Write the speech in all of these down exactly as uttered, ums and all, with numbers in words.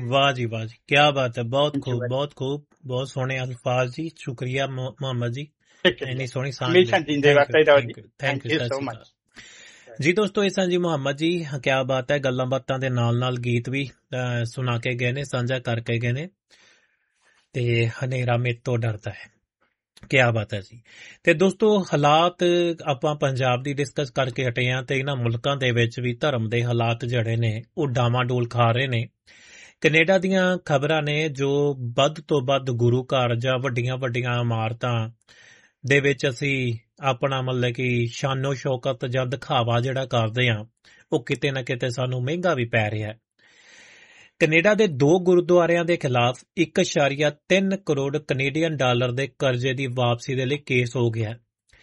वाह जी वाह जी, क्या बात है। बहुत थैंक यू खूब वेरी बहुत खूब, बहुत सोहने अल्फाज जी। शुक्रिया मोह- मोहम्मद जी, शुक्रिया। ਇੰਨੀ ਸੋਹਣੀ ਸਾਂਝ ਹਮੇਸ਼ਾ ਲਈ। ਜਿੰਦੇ ਥੈਂਕ ਯੂ ਵਸਦੇ ਰਹੋ ਜੀ। Thank you thank you, thank you ਸਤਿ ਸੋ ਸ਼੍ਰੀ ਮਚ। ਅਕਾਲ ਜੀ। ਦੋਸਤੋ ਇਸ ਜੀ ਮੁਹੰਮਦ ਜੀ, ਕਿਆ ਬਾਤ ਹੈ। ਗੱਲਾਂ ਬਾਤਾਂ ਦੇ ਨਾਲ ਨਾਲ ਗੀਤ ਵੀ ਅਹ, ਸੁਣਾ ਕੇ ਗਏ ਨੇ, ਸਾਂਝਾ ਕਰਕੇ ਗਏ ਨੇ। ਤੇ ਹਨੇਰਾ ਮੇਰੇ ਤੋਂ ਡਰਦਾ ਹੈ, ਕਿਆ ਬਾਤ ਹੈ ਜੀ। ਤੇ ਦੋਸਤੋ ਹਾਲਾਤ ਆਪਾਂ ਪੰਜਾਬ ਦੀ ਡਿਸਕਸ ਕਰਕੇ ਹਟੇ ਆ, ਤੇ ਇਹਨਾਂ ਮੁਲਕਾਂ ਦੇ ਵਿੱਚ ਵੀ ਧਰਮ ਦੇ ਹਾਲਾਤ ਜਿਹੜੇ ਨੇ ਉਹ ਡਾਵਾਂਡੋਲ ਖਾ ਰਹੇ ਨੇ। ਕੈਨੇਡਾ ਦੀਆਂ ਖਬਰਾਂ ਨੇ ਜੋ ਵੱਧ ਤੋਂ ਵੱਧ ਗੁਰੂ ਘਰ ਜਾਂ ਵੱਡੀਆਂ ਵੱਡੀਆਂ ਇਮਾਰਤਾਂ ਦੇ ਵਿੱਚ ਅਸੀਂ ਆਪਣਾ ਮਤਲਬ ਕਿ ਸ਼ਾਨੋ ਸ਼ੌਕਤ ਜਾਂ ਦਿਖਾਵਾ ਜਿਹੜਾ ਕਰਦੇ ਆ, ਉਹ ਕਿਤੇ ਨਾ ਕਿਤੇ ਸਾਨੂੰ ਮਹਿੰਗਾ ਵੀ ਪੈ ਰਿਹਾ ਹੈ। ਕੈਨੇਡਾ ਦੇ ਦੋ ਗੁਰਦੁਆਰਿਆਂ ਦੇ ਖਿਲਾਫ ਇੱਕ ਇਸ਼ਾਰੀਆ ਤਿੰਨ ਕਰੋੜ ਕੈਨੇਡੀਅਨ ਡਾਲਰ ਦੇ ਕਰਜ਼ੇ ਦੀ ਵਾਪਸੀ ਦੇ ਲਈ ਕੇਸ ਹੋ ਗਿਆ।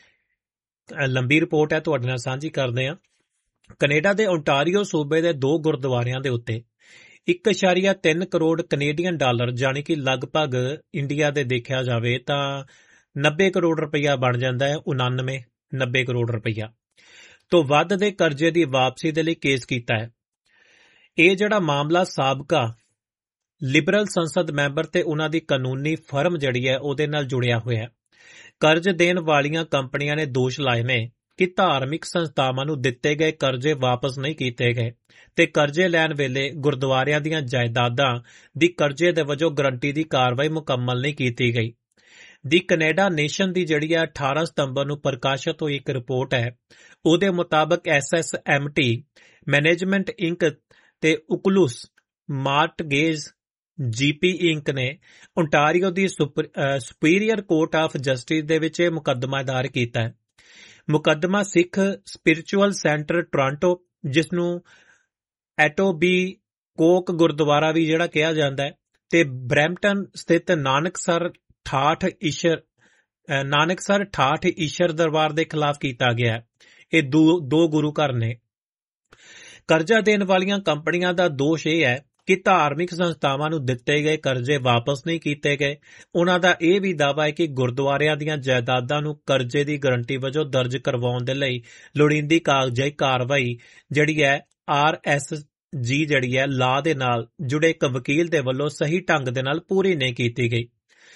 ਲੰਬੀ ਰਿਪੋਰਟ ਹੈ, ਤੁਹਾਡੇ ਨਾਲ ਸਾਂਝੀ ਕਰਦੇ ਹਾਂ। ਕੈਨੇਡਾ ਦੇ ਓਨਟਾਰੀਓ ਸੂਬੇ ਦੇ ਦੋ ਗੁਰਦੁਆਰਿਆਂ ਦੇ ਉੱਤੇ ਇੱਕ ਇਸ਼ਾਰੀਆ ਤਿੰਨ ਕਰੋੜ ਕੈਨੇਡੀਅਨ ਡਾਲਰ, ਜਾਣੀ ਕਿ ਲਗਭਗ ਇੰਡੀਆ ਦੇ ਦੇਖਿਆ ਜਾਵੇ ਤਾਂ ਨੱਬੇ ਕਰੋੜ ਰੁਪਈਆ ਬਣ ਜਾਂਦਾ ਹੈ। ਉਨਾਨਵੇਂ ਨੱਬੇ ਕਰੋੜ ਰੁਪਈਆ ਤੋਂ ਵੱਧ ਦੇ ਕਰਜ਼ੇ ਦੀ ਵਾਪਸੀ ਦੇ ਲਈ ਕੇਸ ਕੀਤਾ ਹੈ। ਇਹ ਜਿਹੜਾ ਮਾਮਲਾ ਸਾਬਕਾ ਲਿਬਰਲ ਸੰਸਦ ਮੈਂਬਰ ਤੇ ਉਹਨਾਂ ਦੀ ਕਾਨੂੰਨੀ ਫਰਮ ਜਿਹੜੀ ਹੈ ਉਹਦੇ ਨਾਲ ਜੁੜਿਆ ਹੋਇਆ ਹੈ। ਕਰਜ਼ ਦੇਣ ਵਾਲੀਆਂ ਕੰਪਨੀਆਂ ਨੇ ਦੋਸ਼ ਲਾਏ ਨੇ ਕਿ ਧਾਰਮਿਕ ਸੰਸਥਾਵਾਂ ਨੂੰ ਦਿੱਤੇ ਗਏ ਕਰਜ਼ੇ ਵਾਪਸ ਨਹੀਂ ਕੀਤੇ ਗਏ ਤੇ ਕਰਜ਼ੇ ਲੈਣ ਵੇਲੇ ਗੁਰਦੁਆਰਿਆਂ ਦੀਆਂ ਜਾਇਦਾਦਾਂ ਦੀ ਕਰਜ਼ੇ ਦੇ ਵਜੋਂ ਗਰੰਟੀ ਦੀ ਕਾਰਵਾਈ ਮੁਕੰਮਲ ਨਹੀਂ ਕੀਤੀ ਗਈ। ਦੀ ਕੈਨੇਡਾ ਨੇਸ਼ਨ ਦੀ ਜਿਹੜੀ ਹੈ ਅਠਾਰਾਂ ਸਤੰਬਰ ਨੂੰ ਪ੍ਰਕਾਸ਼ਿਤ ਹੋਈ ਇੱਕ ਰਿਪੋਰਟ ਹੈ। ਉਹਦੇ ਮੁਤਾਬਕ S S M T management Inc ਤੇ ਉਕਲੂਸ ਮਾਰਟਗੇਜ ਜੀਪੀ ਇੰਕ ਨੇ Ontario the superior court of justice ਦੇ ਵਿੱਚ ਇਹ ਮੁਕੱਦਮਾ ਦਾਇਰ ਕੀਤਾ ਹੈ। ਮੁਕੱਦਮਾ ਸਿੱਖ ਸਪਿਰਿਚੁਅਲ ਸੈਂਟਰ ਟੋਰਾਂਟੋ, ਜਿਸ ਨੂੰ ਐਟੋਬੀ ਕੋਕ ਗੁਰਦੁਆਰਾ ਵੀ ਜਿਹੜਾ ਕਿਹਾ ਜਾਂਦਾ ਹੈ, ਤੇ ਬਰੈਂਪਟਨ ਸਥਿਤ ਨਾਨਕਸਰ ਠਾਠ ਈਸ਼ਰ ਨਾਨਕਸਰ ਠਾਠ ਈਸ਼ਰ ਦਰਬਾਰ ਦੇ ਖਿਲਾਫ ਕੀਤਾ ਗਿਆ। ਇਹ ਦੋ ਦੋ ਗੁਰੂ ਘਰ ਨੇ। ਕਰਜ਼ਾ ਦੇਣ ਵਾਲੀਆਂ ਕੰਪਨੀਆਂ ਦਾ ਦੋਸ਼ ਇਹ ਹੈ ਕਿ ਧਾਰਮਿਕ ਸੰਸਥਾਵਾਂ ਨੂੰ ਦਿੱਤੇ ਗਏ ਕਰਜ਼ੇ ਵਾਪਸ ਨਹੀਂ ਕੀਤੇ ਗਏ। ਉਹਨਾਂ ਦਾ ਇਹ ਵੀ ਦਾਅਵਾ ਹੈ ਕਿ ਗੁਰਦੁਆਰਿਆਂ ਦੀਆਂ ਜਾਇਦਾਦਾਂ ਨੂੰ ਕਰਜ਼ੇ ਦੀ ਗਰੰਟੀ ਵਜੋਂ ਦਰਜ ਕਰਵਾਉਣ ਦੇ ਲਈ ਲੋੜੀਂਦੀ ਕਾਗਜ਼ਾਈ ਕਾਰਵਾਈ ਜਿਹੜੀ ਹੈ ਆਰ ਐਸ ਜੀ ਜਿਹੜੀ ਹੈ ਲਾਅ ਦੇ ਨਾਲ ਜੁੜੇ ਇੱਕ ਵਕੀਲ ਦੇ ਵੱਲੋਂ ਸਹੀ ਢੰਗ ਦੇ ਨਾਲ ਪੂਰੀ ਨਹੀਂ ਕੀਤੀ ਗਈ।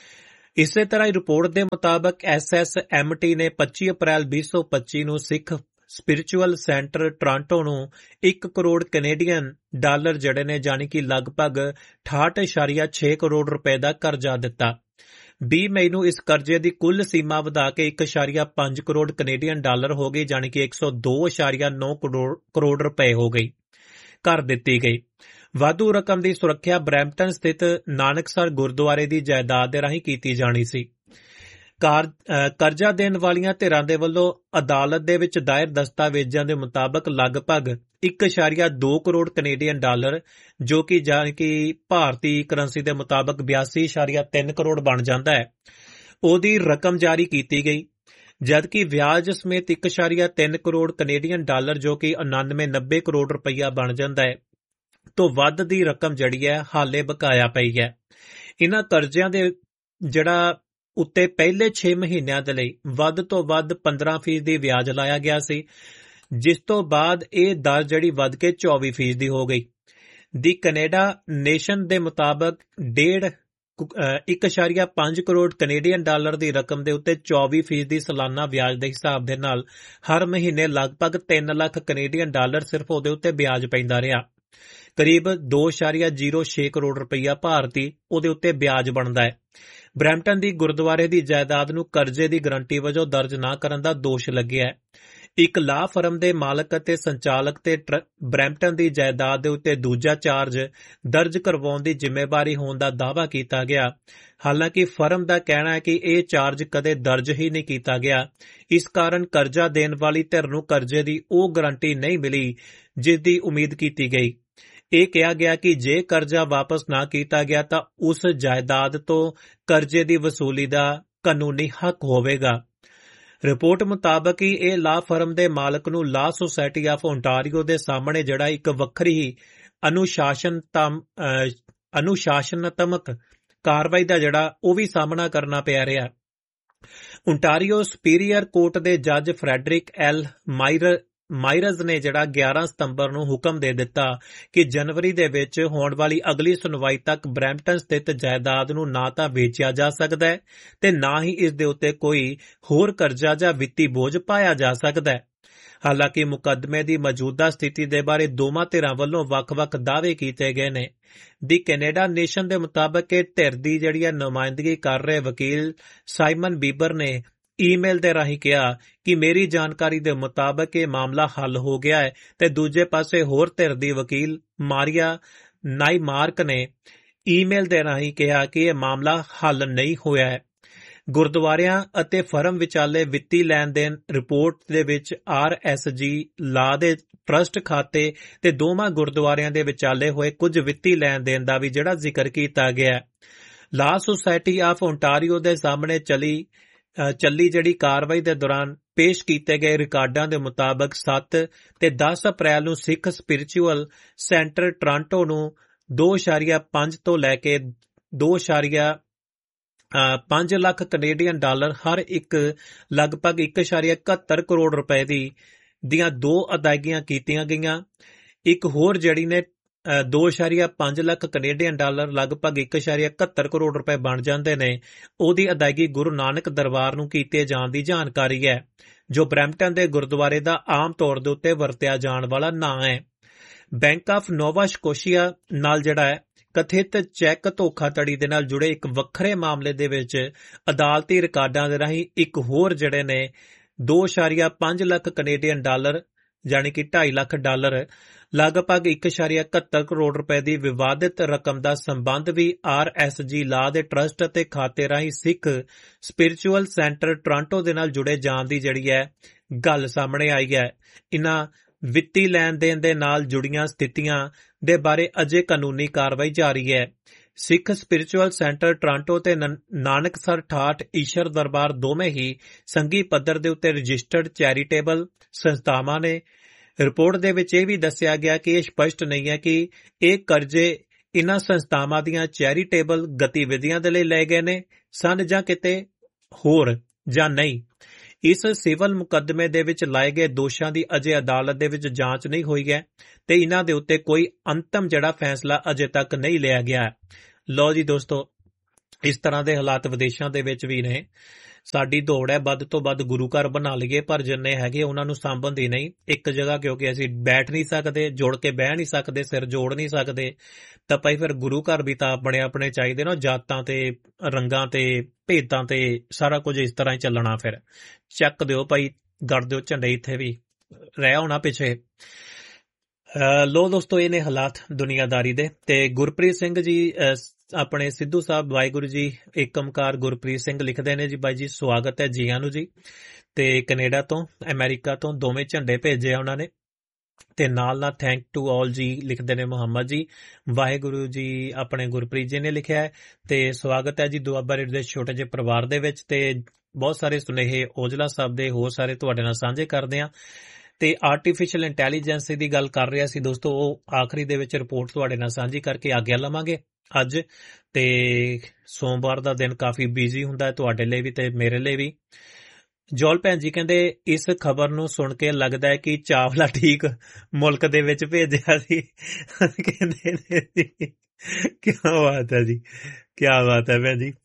ਇਸੇ ਤਰ੍ਹਾਂ ਹੀ ਰਿਪੋਰਟ ਦੇ ਮੁਤਾਬਕ ਐਸ ਐਸ ਐਮ ਟੀ ਨੇ ਪੱਚੀ ਅਪ੍ਰੈਲ ਵੀਹ ਸੌ ਪੱਚੀ ਨੂੰ ਸਿੱਖ ਸਪਿਰਿਚੁਅਲ ਸੈਂਟਰ ਟੋਰਾਂਟੋ ਨੂੰ ਇੱਕ ਕਰੋੜ ਕੈਨੇਡੀਅਨ ਡਾਲਰ ਜਿਹੜੇ ਨੇ, ਜਾਣੀ ਕਿ ਲਗਭਗ ਅਠਾਹਠ ਇਸ਼ਾਰੀਆ ਛੇ ਕਰੋੜ ਰੁਪਏ ਦਾ ਕਰਜ਼ਾ ਦਿੱਤਾ। ਵੀਹ ਮਈ ਨੂੰ ਇਸ ਕਰਜ਼ੇ ਦੀ ਕੁੱਲ ਸੀਮਾ ਵਧਾ ਕੇ ਇੱਕ ਇਸ਼ਾਰੀਆ ਪੰਜ ਕਰੋੜ ਕੈਨੇਡੀਅਨ ਡਾਲਰ ਹੋ ਗਈ, ਜਾਣੀ ਕਿ ਇੱਕ ਸੌ ਦੋ ਇਸ਼ਾਰੀਆ ਨੌ ਕਰੋੜ ਰੁਪਏ ਹੋ ਗਈ ਕਰ ਦਿੱਤੀ ਗਈ। ਵਾਧੂ ਰਕਮ ਦੀ ਸੁਰੱਖਿਆ ਬਰੈਂਪਟਨ ਸਥਿਤ ਨਾਨਕਸਰ ਗੁਰਦੁਆਰੇ ਦੀ ਜਾਇਦਾਦ ਦੇ ਰਾਹੀਂ ਕੀਤੀ ਜਾਣੀ ਸੀ। ਕਰਜ਼ਾ ਦੇਣ ਵਾਲੀਆਂ ਧਿਰਾਂ ਦੇ ਵੱਲੋਂ ਅਦਾਲਤ ਦੇ ਵਿੱਚ ਦਾਇਰ ਦਸਤਾਵੇਜ਼ਾਂ ਦੇ ਮੁਤਾਬਕ ਲਗਭਗ ਇੱਕ ਇਸ਼ਾਰੀਆ ਦੋ ਕਰੋੜ ਕੈਨੇਡੀਅਨ ਡਾਲਰ, ਜੋ ਕਿ ਜਾਣੀ ਕਿ ਭਾਰਤੀ ਕਰੰਸੀ ਦੇ ਮੁਤਾਬਕ ਬਿਆਸੀ ਇਸ਼ਾਰੀਆ ਤਿੰਨ ਕਰੋੜ ਬਣ ਜਾਂਦਾ ਹੈ, ਉਹਦੀ ਰਕਮ ਜਾਰੀ ਕੀਤੀ ਗਈ। ਜਦਕਿ ਵਿਆਜ ਸਮੇਤ ਇੱਕ ਇਸ਼ਾਰੀਆ ਤਿੰਨ ਕਰੋੜ ਕੈਨੇਡੀਅਨ ਡਾਲਰ, ਜੋ ਕਿ ਉਨਾਨਵੇਂ ਨੱਬੇ ਕਰੋੜ ਰੁਪਈਆ ਬਣ ਜਾਂਦਾ ਹੈ, ਤੋਂ ਵੱਧ ਦੀ ਰਕਮ ਜਿਹੜੀ ਹੈ ਹਾਲੇ ਬਕਾਇਆ ਪਈ ਹੈ। ਇਹਨਾਂ ਕਰਜ਼ਿਆਂ ਦੇ ਜਿਹੜਾ ਉੱਤੇ ਪਹਿਲੇ ਛੇ ਮਹੀਨਿਆਂ ਦੇ ਲਈ ਵੱਧ ਤੋਂ ਵੱਧ ਪੰਦਰਾਂ ਫੀਸਦੀ ਵਿਆਜ ਲਾਇਆ ਗਿਆ ਸੀ, ਜਿਸ ਤੋਂ ਬਾਅਦ ਇਹ ਦਰ ਜਿਹੜੀ ਵੱਧ ਕੇ ਚੌਵੀ ਫੀਸਦੀ ਹੋ ਗਈ। ਦੀ ਕੈਨੇਡਾ ਨੇਸ਼ਨ ਦੇ ਮੁਤਾਬਕ ਡੇਢ ਇੱਕ ਇਸ਼ਾਰੀਆ ਪੰਜ ਕਰੋੜ ਕੈਨੇਡੀਅਨ ਡਾਲਰ ਦੀ ਰਕਮ ਦੇ ਉੱਤੇ ਚੌਵੀ ਫੀਸਦੀ ਸਾਲਾਨਾ ਵਿਆਜ ਦੇ ਹਿਸਾਬ ਦੇ ਨਾਲ ਹਰ ਮਹੀਨੇ ਲਗਭਗ ਤਿੰਨ ਲੱਖ ਕੈਨੇਡੀਅਨ ਡਾਲਰ ਸਿਰਫ ਉਹਦੇ ਉੱਤੇ ਵਿਆਜ ਪੈਂਦਾ ਰਿਹਾ। ਕਰੀਬ ਦੋ ਇਸ਼ਾਰੀਆ ਜ਼ੀਰੋ ਛੇ ਕਰੋੜ ਰੁਪਈਆ ਭਾਰਤੀ ਉਹਦੇ ਉੱਤੇ ਵਿਆਜ ਬਣਦਾ ਹੈ। ਬਰੈਂਪਟਨ ਦੀ ਗੁਰਦੁਆਰੇ ਦੀ ਜਾਇਦਾਦ ਨੂੰ ਕਰਜ਼ੇ ਦੀ ਗਰੰਟੀ ਵਜੋਂ ਦਰਜ ਨਾ ਕਰਨ ਦਾ ਦੋਸ਼ ਲੱਗਿਆ ਹੈ। ਇੱਕ ਲਾਅ ਫਰਮ ਦੇ ਮਾਲਕ ਅਤੇ ਸੰਚਾਲਕ ਤੇ ਬਰੈਂਪਟਨ ਦੀ ਜਾਇਦਾਦ ਦੇ ਉੱਤੇ ਦੂਜਾ ਚਾਰਜ ਦਰਜ ਕਰਵਾਉਣ ਦੀ ਜ਼ਿੰਮੇਵਾਰੀ ਹੋਣ ਦਾ ਦਾਅਵਾ ਕੀਤਾ ਗਿਆ। ਹਾਲਾਂਕਿ ਫਰਮ ਦਾ ਕਹਿਣਾ ਹੈ ਕਿ ਇਹ ਚਾਰਜ ਕਦੇ ਦਰਜ ਹੀ ਨਹੀਂ ਕੀਤਾ ਗਿਆ। ਇਸ ਕਾਰਨ ਕਰਜ਼ਾ ਦੇਣ ਵਾਲੀ ਧਿਰ ਨੂੰ ਕਰਜ਼ੇ ਦੀ ਉਹ ਗਰੰਟੀ ਨਹੀਂ ਮਿਲੀ ਜਿਸ ਦੀ ਉਮੀਦ ਕੀਤੀ ਗਈ। ਇਹ ਕਿਹਾ ਗਿਆ ਕਿ ਜੇ ਕਰਜ਼ਾ ਵਾਪਸ ਨਾ ਕੀਤਾ ਗਿਆ ਤਾਂ ਉਸ ਜਾਇਦਾਦ ਤੋਂ ਕਰਜ਼ੇ ਦੀ ਵਸੂਲੀ ਦਾ ਕਾਨੂੰਨੀ ਹੱਕ ਹੋਵੇਗਾ। ਰਿਪੋਰਟ ਮੁਤਾਬਕ ਹੀ ਇਹ ਲਾਅ ਫਰਮ ਦੇ ਮਾਲਕ ਨੂੰ ਲਾਅ ਸੁਸਾਇਟੀ ਆਫ ਓਨਟਾਰੀਓ ਦੇ ਸਾਹਮਣੇ ਜਿਹੜਾ ਇੱਕ ਵੱਖਰੀ ਹੀ ਅਨੁਸ਼ਾਸਨਾਤਮਕ ਕਾਰਵਾਈ ਦਾ ਜਿਹੜਾ ਉਹ ਵੀ ਸਾਹਮਣਾ ਕਰਨਾ ਪਿਆ ਰਿਹਾ। ਓਨਟਾਰੀਓ ਸੁਪੀਰੀਅਰ ਕੋਰਟ ਦੇ ਜੱਜ ਫਰੈਡਰਿਕ ਐਲ ਮਾਇਰ ਮਾਈਰਜ਼ ਨੇ ਜਿਹੜਾ ਗਿਆਰਾਂ ਸਤੰਬਰ ਨੂੰ ਹੁਕਮ ਦੇ ਦਿੱਤਾ ਕਿ ਜਨਵਰੀ ਦੇ ਵਿੱਚ ਹੋਣ ਵਾਲੀ ਅਗਲੀ ਸੁਣਵਾਈ ਤੱਕ ਬਰੈਂਪਟਨ ਸਥਿਤ ਜਾਇਦਾਦ ਨੂੰ ਨਾ ਤਾਂ ਵੇਚਿਆ ਜਾ ਸਕਦਾ ਹੈ ਤੇ ਨਾ ਹੀ ਇਸ ਦੇ ਉੱਤੇ ਕੋਈ ਹੋਰ ਕਰਜ਼ਾ ਜਾਂ ਵਿੱਤੀ ਬੋਝ ਪਾਇਆ ਜਾ ਸਕਦਾ ਹੈ। ਹਾਲਾਂਕਿ ਮੁਕੱਦਮੇ ਦੀ ਮੌਜੂਦਾ ਸਥਿਤੀ ਦੇ ਬਾਰੇ ਦੋਵਾਂ ਧਿਰਾਂ ਵੱਲੋਂ ਵੱਖ-ਵੱਖ ਦਾਅਵੇ ਕੀਤੇ ਗਏ ਨੇ। ਦੀ ਕੈਨੇਡਾ ਨੇਸ਼ਨ ਦੇ ਮੁਤਾਬਕ ਇਹ ਧਿਰ ਦੀ ਜਿਹੜੀ ਹੈ ਨੁਮਾਇੰਦਗੀ ਕਰ ਰਹੇ ਵਕੀਲ ਸਾਈਮਨ ਬੀਬਰ ਨੇ ਈਮੇਲ ਦੇ ਰਾਹੀਂ ਕਿਹਾ ਕਿ ਮੇਰੀ ਜਾਣਕਾਰੀ ਦੇ ਮੁਤਾਬਕ ਇਹ ਮਾਮਲਾ ਹੱਲ ਹੋ ਗਿਆ ਹੈ ਤੇ ਦੂਜੇ ਪਾਸੇ ਹੋਰ ਧਿਰ ਦੀ ਵਕੀਲ ਮਾਰੀਆ ਨਾਈਮਾਰਕ ਨੇ ਈਮੇਲ ਦੇ ਰਾਹੀਂ ਕਿਹਾ ਕਿ ਇਹ ਮਾਮਲਾ ਹੱਲ ਨਹੀਂ ਹੋਇਆ ਹੈ। ਗੁਰਦੁਆਰਿਆਂ ਅਤੇ ਫਰਮ ਵਿਚਾਲੇ ਵਿੱਤੀ ਲੈਣ ਦੇਣ ਰਿਪੋਰਟ ਦੇ ਵਿੱਚ ਆਰ ਐਸ ਜੀ ਲਾ ਦੇ ਟਰਸਟ ਖਾਤੇ ਤੇ ਦੋਵਾਂ ਗੁਰਦੁਆਰਿਆਂ ਦੇ ਵਿਚਾਲੇ ਹੋਏ ਕੁਝ ਵਿੱਤੀ ਲੈਣ ਦੇਣ ਦਾ ਵੀ ਜਿਹੜਾ ਜ਼ਿਕਰ ਕੀਤਾ ਗਿਆ ਹੈ। ਲਾ ਸੁਸਾਇਟੀ ਆਫ ਓਨਟਾਰੀਓ ਦੇ ਸਾਹਮਣੇ ਚਲੀ ਚੱਲੀ ਜਿਹੜੀ ਕਾਰਵਾਈ ਦੇ ਦੌਰਾਨ ਪੇਸ਼ ਕੀਤੇ ਗਏ ਰਿਕਾਰਡਾਂ ਦੇ ਮੁਤਾਬਕ ਸੱਤ ਤੇ ਦਸ ਅਪ੍ਰੈਲ ਨੂੰ ਸਿੱਖ ਸਪਿਰਿਚੁਅਲ ਸੈਂਟਰ ਟੋਰਾਂਟੋ ਨੂੰ ਦੋ ਇਸ਼ਾਰੀਆ ਪੰਜ ਤੋਂ ਲੈ ਕੇ ਦੋ ਇਸ਼ਾਰੀਆ ਪੰਜ ਲੱਖ ਕੈਨੇਡੀਅਨ ਡਾਲਰ ਹਰ ਇੱਕ ਲਗਭਗ ਇੱਕ ਇਸ਼ਾਰੀਆ ਇਕਹੱਤਰ ਕਰੋੜ ਰੁਪਏ ਦੀ ਦੀਆਂ ਦੋ ਅਦਾਇਗੀਆਂ ਕੀਤੀਆਂ ਗਈਆਂ। ਇੱਕ ਹੋਰ ਜਿਹੜੀ ਨੇ ਦੋ ਇਸ਼ਾਰੀਆ ਪੰਜ ਲੱਖ ਕੈਨੇਡੀਅਨ ਡਾਲਰ ਲਗਭਗ ਇੱਕ ਇਸ਼ਾਰੀਆ ਇਕਹੱਤਰ ਕਰੋੜ ਰੁਪਏ ਬਣ ਜਾਂਦੇ ਨੇ, ਉਹਦੀ ਅਦਾਇਗੀ ਗੁਰੂ ਨਾਨਕ ਦਰਬਾਰ ਨੂੰ ਕੀਤੇ ਜਾਣ ਦੀ ਜਾਣਕਾਰੀ ਹੈ, ਜੋ ਬਰੈਂਪਟਨ ਦੇ ਗੁਰਦੁਆਰੇ ਦਾ ਆਮ ਤੌਰ ਦੇ ਉੱਤੇ ਵਰਤਿਆ ਜਾਣ ਵਾਲਾ ਨਾਂ ਹੈ। ਬੈਂਕ ਆਫ ਨੋਵਾ ਸਕੋਸ਼ੀਆ ਨਾਲ ਜਿਹੜਾ ਹੈ ਕਥਿਤ ਚੈੱਕ ਧੋਖਾਧੜੀ ਦੇ ਨਾਲ ਜੁੜੇ ਇੱਕ ਵੱਖਰੇ ਮਾਮਲੇ ਦੇ ਵਿੱਚ ਅਦਾਲਤੀ ਰਿਕਾਰਡਾਂ ਦੇ ਰਾਹੀਂ ਇੱਕ ਹੋਰ ਜਿਹੜੇ ਨੇ ਦੋ ਇਸ਼ਾਰੀਆ ਪੰਜ ਲੱਖ ਕੈਨੇਡੀਅਨ ਡਾਲਰ ਯਾਨੀ ਕਿ ਢਾਈ ਲੱਖ ਡਾਲਰ ਲਗਭਗ ਇੱਕ ਇਸ਼ਾਰੀਆ ਇਕਹੱਤਰ ਕਰੋੜ ਰੁਪਏ ਦੀ ਵਿਵਾਦਿਤ ਰਕਮ ਦਾ ਸੰਬੰਧ ਵੀ ਆਰ ਐਸ ਜੀ ਲਾ ਦੇ ਟਰਸਟ ਅਤੇ ਖਾਤੇ ਰਾਹੀਂ ਸਿੱਖ ਸਪਿਰਿਚੁਅਲ ਸੈਂਟਰ ਟੋਰਾਂਟੋ ਦੇ ਨਾਲ ਜੁੜੇ ਜਾਣ ਦੀ ਜਿਹੜੀ ਹੈ ਗੱਲ ਸਾਹਮਣੇ ਆਈ ਹੈ। ਇਨ੍ਹਾਂ ਵਿੱਤੀ ਲੈਣ ਦੇਣ ਦੇ ਨਾਲ ਜੁੜੀਆਂ ਸਥਿਤੀਆਂ ਦੇ ਬਾਰੇ ਅਜੇ ਕਾਨੂੰਨੀ ਕਾਰਵਾਈ ਜਾਰੀ ਹੈ। ਸਿੱਖ ਸਪਿਰਿਚੁਅਲ ਸੈਂਟਰ ਟੋਰਾਂਟੋ ਤੇ ਨਾਨਕਸਰ ਠਾਠ ਈਸ਼ਰ ਦਰਬਾਰ ਦੋਵੇਂ ਹੀ ਸੰਘੀ ਪੱਧਰ ਦੇ ਉੱਤੇ ਰਜਿਸਟਰਡ ਚੈਰੀਟੇਬਲ ਸੰਸਥਾਵਾਂ ਨੇ। ਰਿਪੋਰਟ ਦੇ ਵਿੱਚ ਇਹ ਵੀ ਦੱਸਿਆ ਗਿਆ ਕਿ ਇਹ ਸਪਸ਼ਟ ਨਹੀਂ ਹੈ ਕਿ ਇਹ ਕਰਜ਼ੇ ਇਨ੍ਹਾਂ ਸੰਸਥਾਵਾਂ ਦੀਆਂ ਚੈਰੀਟੇਬਲ ਗਤੀਵਿਧੀਆਂ ਦੇ ਲਈ ਲਏ ਗਏ ਨੇ ਸਨ ਜਾਂ ਕਿਤੇ ਹੋਰ ਜਾਂ ਨਹੀਂ। ਇਸ ਸਿਵਲ ਮੁਕੱਦਮੇ ਦੇ ਵਿੱਚ ਲਾਏ ਗਏ ਦੋਸ਼ਾਂ ਦੀ ਅਜੇ ਅਦਾਲਤ ਦੇ ਵਿੱਚ ਜਾਂਚ ਨਹੀਂ ਹੋਈ ਹੈ ਤੇ ਇਹਨਾਂ ਦੇ ਉੱਤੇ ਕੋਈ ਅੰਤਮ ਜਿਹੜਾ ਫੈਸਲਾ ਅਜੇ ਤੱਕ ਨਹੀਂ ਲਿਆ ਗਿਆ ਹੈ। ਲਓ ਜੀ ਦੋਸਤੋ, ਇਸ ਤਰ੍ਹਾਂ ਦੇ ਹਾਲਾਤ ਵਿਦੇਸ਼ਾਂ ਦੇ ਵਿੱਚ ਵੀ ਨੇ। ਸਾਡੀ ਦੌੜ ਹੈ ਵੱਧ ਤੋਂ ਵੱਧ ਗੁਰੂ ਘਰ ਬਣਾ ਲਈਏ, ਪਰ ਜਿੰਨੇ ਹੈਗੇ ਉਹਨਾਂ ਨੂੰ ਸਾਂਭਣ ਦੀ ਨਹੀਂ। ਇੱਕ ਜਗ੍ਹਾ ਕਿਉਂਕਿ ਅਸੀਂ ਬੈਠ ਨਹੀਂ ਸਕਦੇ, ਜੁੜ ਕੇ ਬਹਿ ਨਹੀਂ ਸਕਦੇ, ਸਿਰ ਜੋੜ ਨਹੀਂ ਸਕਦੇ, ਤਾਂ ਭਾਈ ਫਿਰ ਗੁਰੂ ਘਰ ਵੀ ਤਾਂ ਆਪਣੇ ਆਪਣੇ ਚਾਹੀਦੇ ਨਾ। ਜਾਤਾਂ ਤੇ ਰੰਗਾਂ ਤੇ ਭੇਦਾਂ ਤੇ ਸਾਰਾ ਕੁਝ ਇਸ ਤਰ੍ਹਾਂ ਹੀ ਚੱਲਣਾ। ਫਿਰ ਚੱਕ ਦਿਓ ਭਾਈ, ਗੜ ਦਿਓ ਝੰਡੇ, ਇੱਥੇ ਵੀ ਰਹਿ ਹੋਣਾ ਪਿੱਛੇ। ਲੋ ਦੋਸਤੋ, ਇਹ ਨੇ ਹਾਲਾਤ ਦੁਨੀਆਦਾਰੀ ਦੇ। ਤੇ ਗੁਰਪ੍ਰੀਤ ਸਿੰਘ ਜੀ ਆਪਣੇ ਸਿੱਧੂ ਸਾਹਿਬ, ਵਾਹਿਗੁਰੂ ਜੀ ਏਕਮਕਾਰ ਗੁਰਪ੍ਰੀਤ ਸਿੰਘ ਲਿਖਦੇ ਨੇ ਜੀ, ਬਾਈ ਜੀ ਸਵਾਗਤ ਹੈ ਜੀ ਆਨੂੰ ਜੀ। ਤੇ ਕੈਨੇਡਾ ਤੋਂ ਅਮਰੀਕਾ ਤੋਂ ਦੋਵੇਂ ਝੰਡੇ ਭੇਜੇ ਆ ਉਹਨਾਂ ਨੇ। ਤੇ ਨਾਲ ਨਾਲ ਥੈਂਕ ਟੂ ਆਲ ਜੀ ਲਿਖਦੇ ਨੇ ਮੁਹੰਮਦ ਜੀ। ਵਾਹਿਗੁਰੂ ਜੀ ਆਪਣੇ ਗੁਰਪ੍ਰੀਤ ਜੀ ਨੇ ਲਿਖਿਆ ਹੈ। ਤੇ ਸਵਾਗਤ ਹੈ ਜੀ ਦੁਆਬਾ ਰੇਡੀਓ ਦੇ ਛੋਟੇ ਜਿਹੇ ਪਰਿਵਾਰ ਦੇ ਵਿੱਚ। ਤੇ ਬਹੁਤ ਸਾਰੇ ਸੁਨੇਹੇ ਔਜਲਾ ਸਾਹਿਬ ਦੇ ਹੋਰ ਸਾਰੇ ਤੁਹਾਡੇ ਨਾਲ ਸਾਂਝੇ ਕਰਦੇ ਹਾਂ। ਤੇ ਆਰਟੀਫਿਸ਼ੀਅਲ ਇੰਟੈਲੀਜੈਂਸ ਦੀ ਗੱਲ ਕਰ ਰਿਹਾ ਸੀ ਦੋਸਤੋ, ਉਹ ਆਖਰੀ ਦੇ ਵਿੱਚ ਰਿਪੋਰਟ ਤੁਹਾਡੇ ਨਾਲ ਸਾਂਝੀ ਕਰਕੇ ਆਗਿਆ ਲਵਾਂਗੇ ਅੱਜ। ਤੇ ਸੋਮਵਾਰ ਦਾ ਦਿਨ ਕਾਫੀ ਬਿਜ਼ੀ ਹੁੰਦਾ ਹੈ ਤੁਹਾਡੇ ਲਈ ਵੀ ਤੇ ਮੇਰੇ ਲਈ ਵੀ। ਜੋਲ ਭੈਣ ਜੀ ਕਹਿੰਦੇ ਇਸ ਖਬਰ ਨੂੰ ਸੁਣ ਕੇ ਲੱਗਦਾ ਹੈ ਕਿ ਚਾਵਲਾ ਠੀਕ ਮੁਲਕ ਦੇ ਵਿੱਚ ਭੇਜਿਆ ਸੀ। ਕਹਿੰਦੇ ਨੇ ਜੀ, ਕੀ ਬਾਤ ਹੈ ਜੀ, ਕੀ ਬਾਤ ਹੈ ਭੈਣ ਜੀ।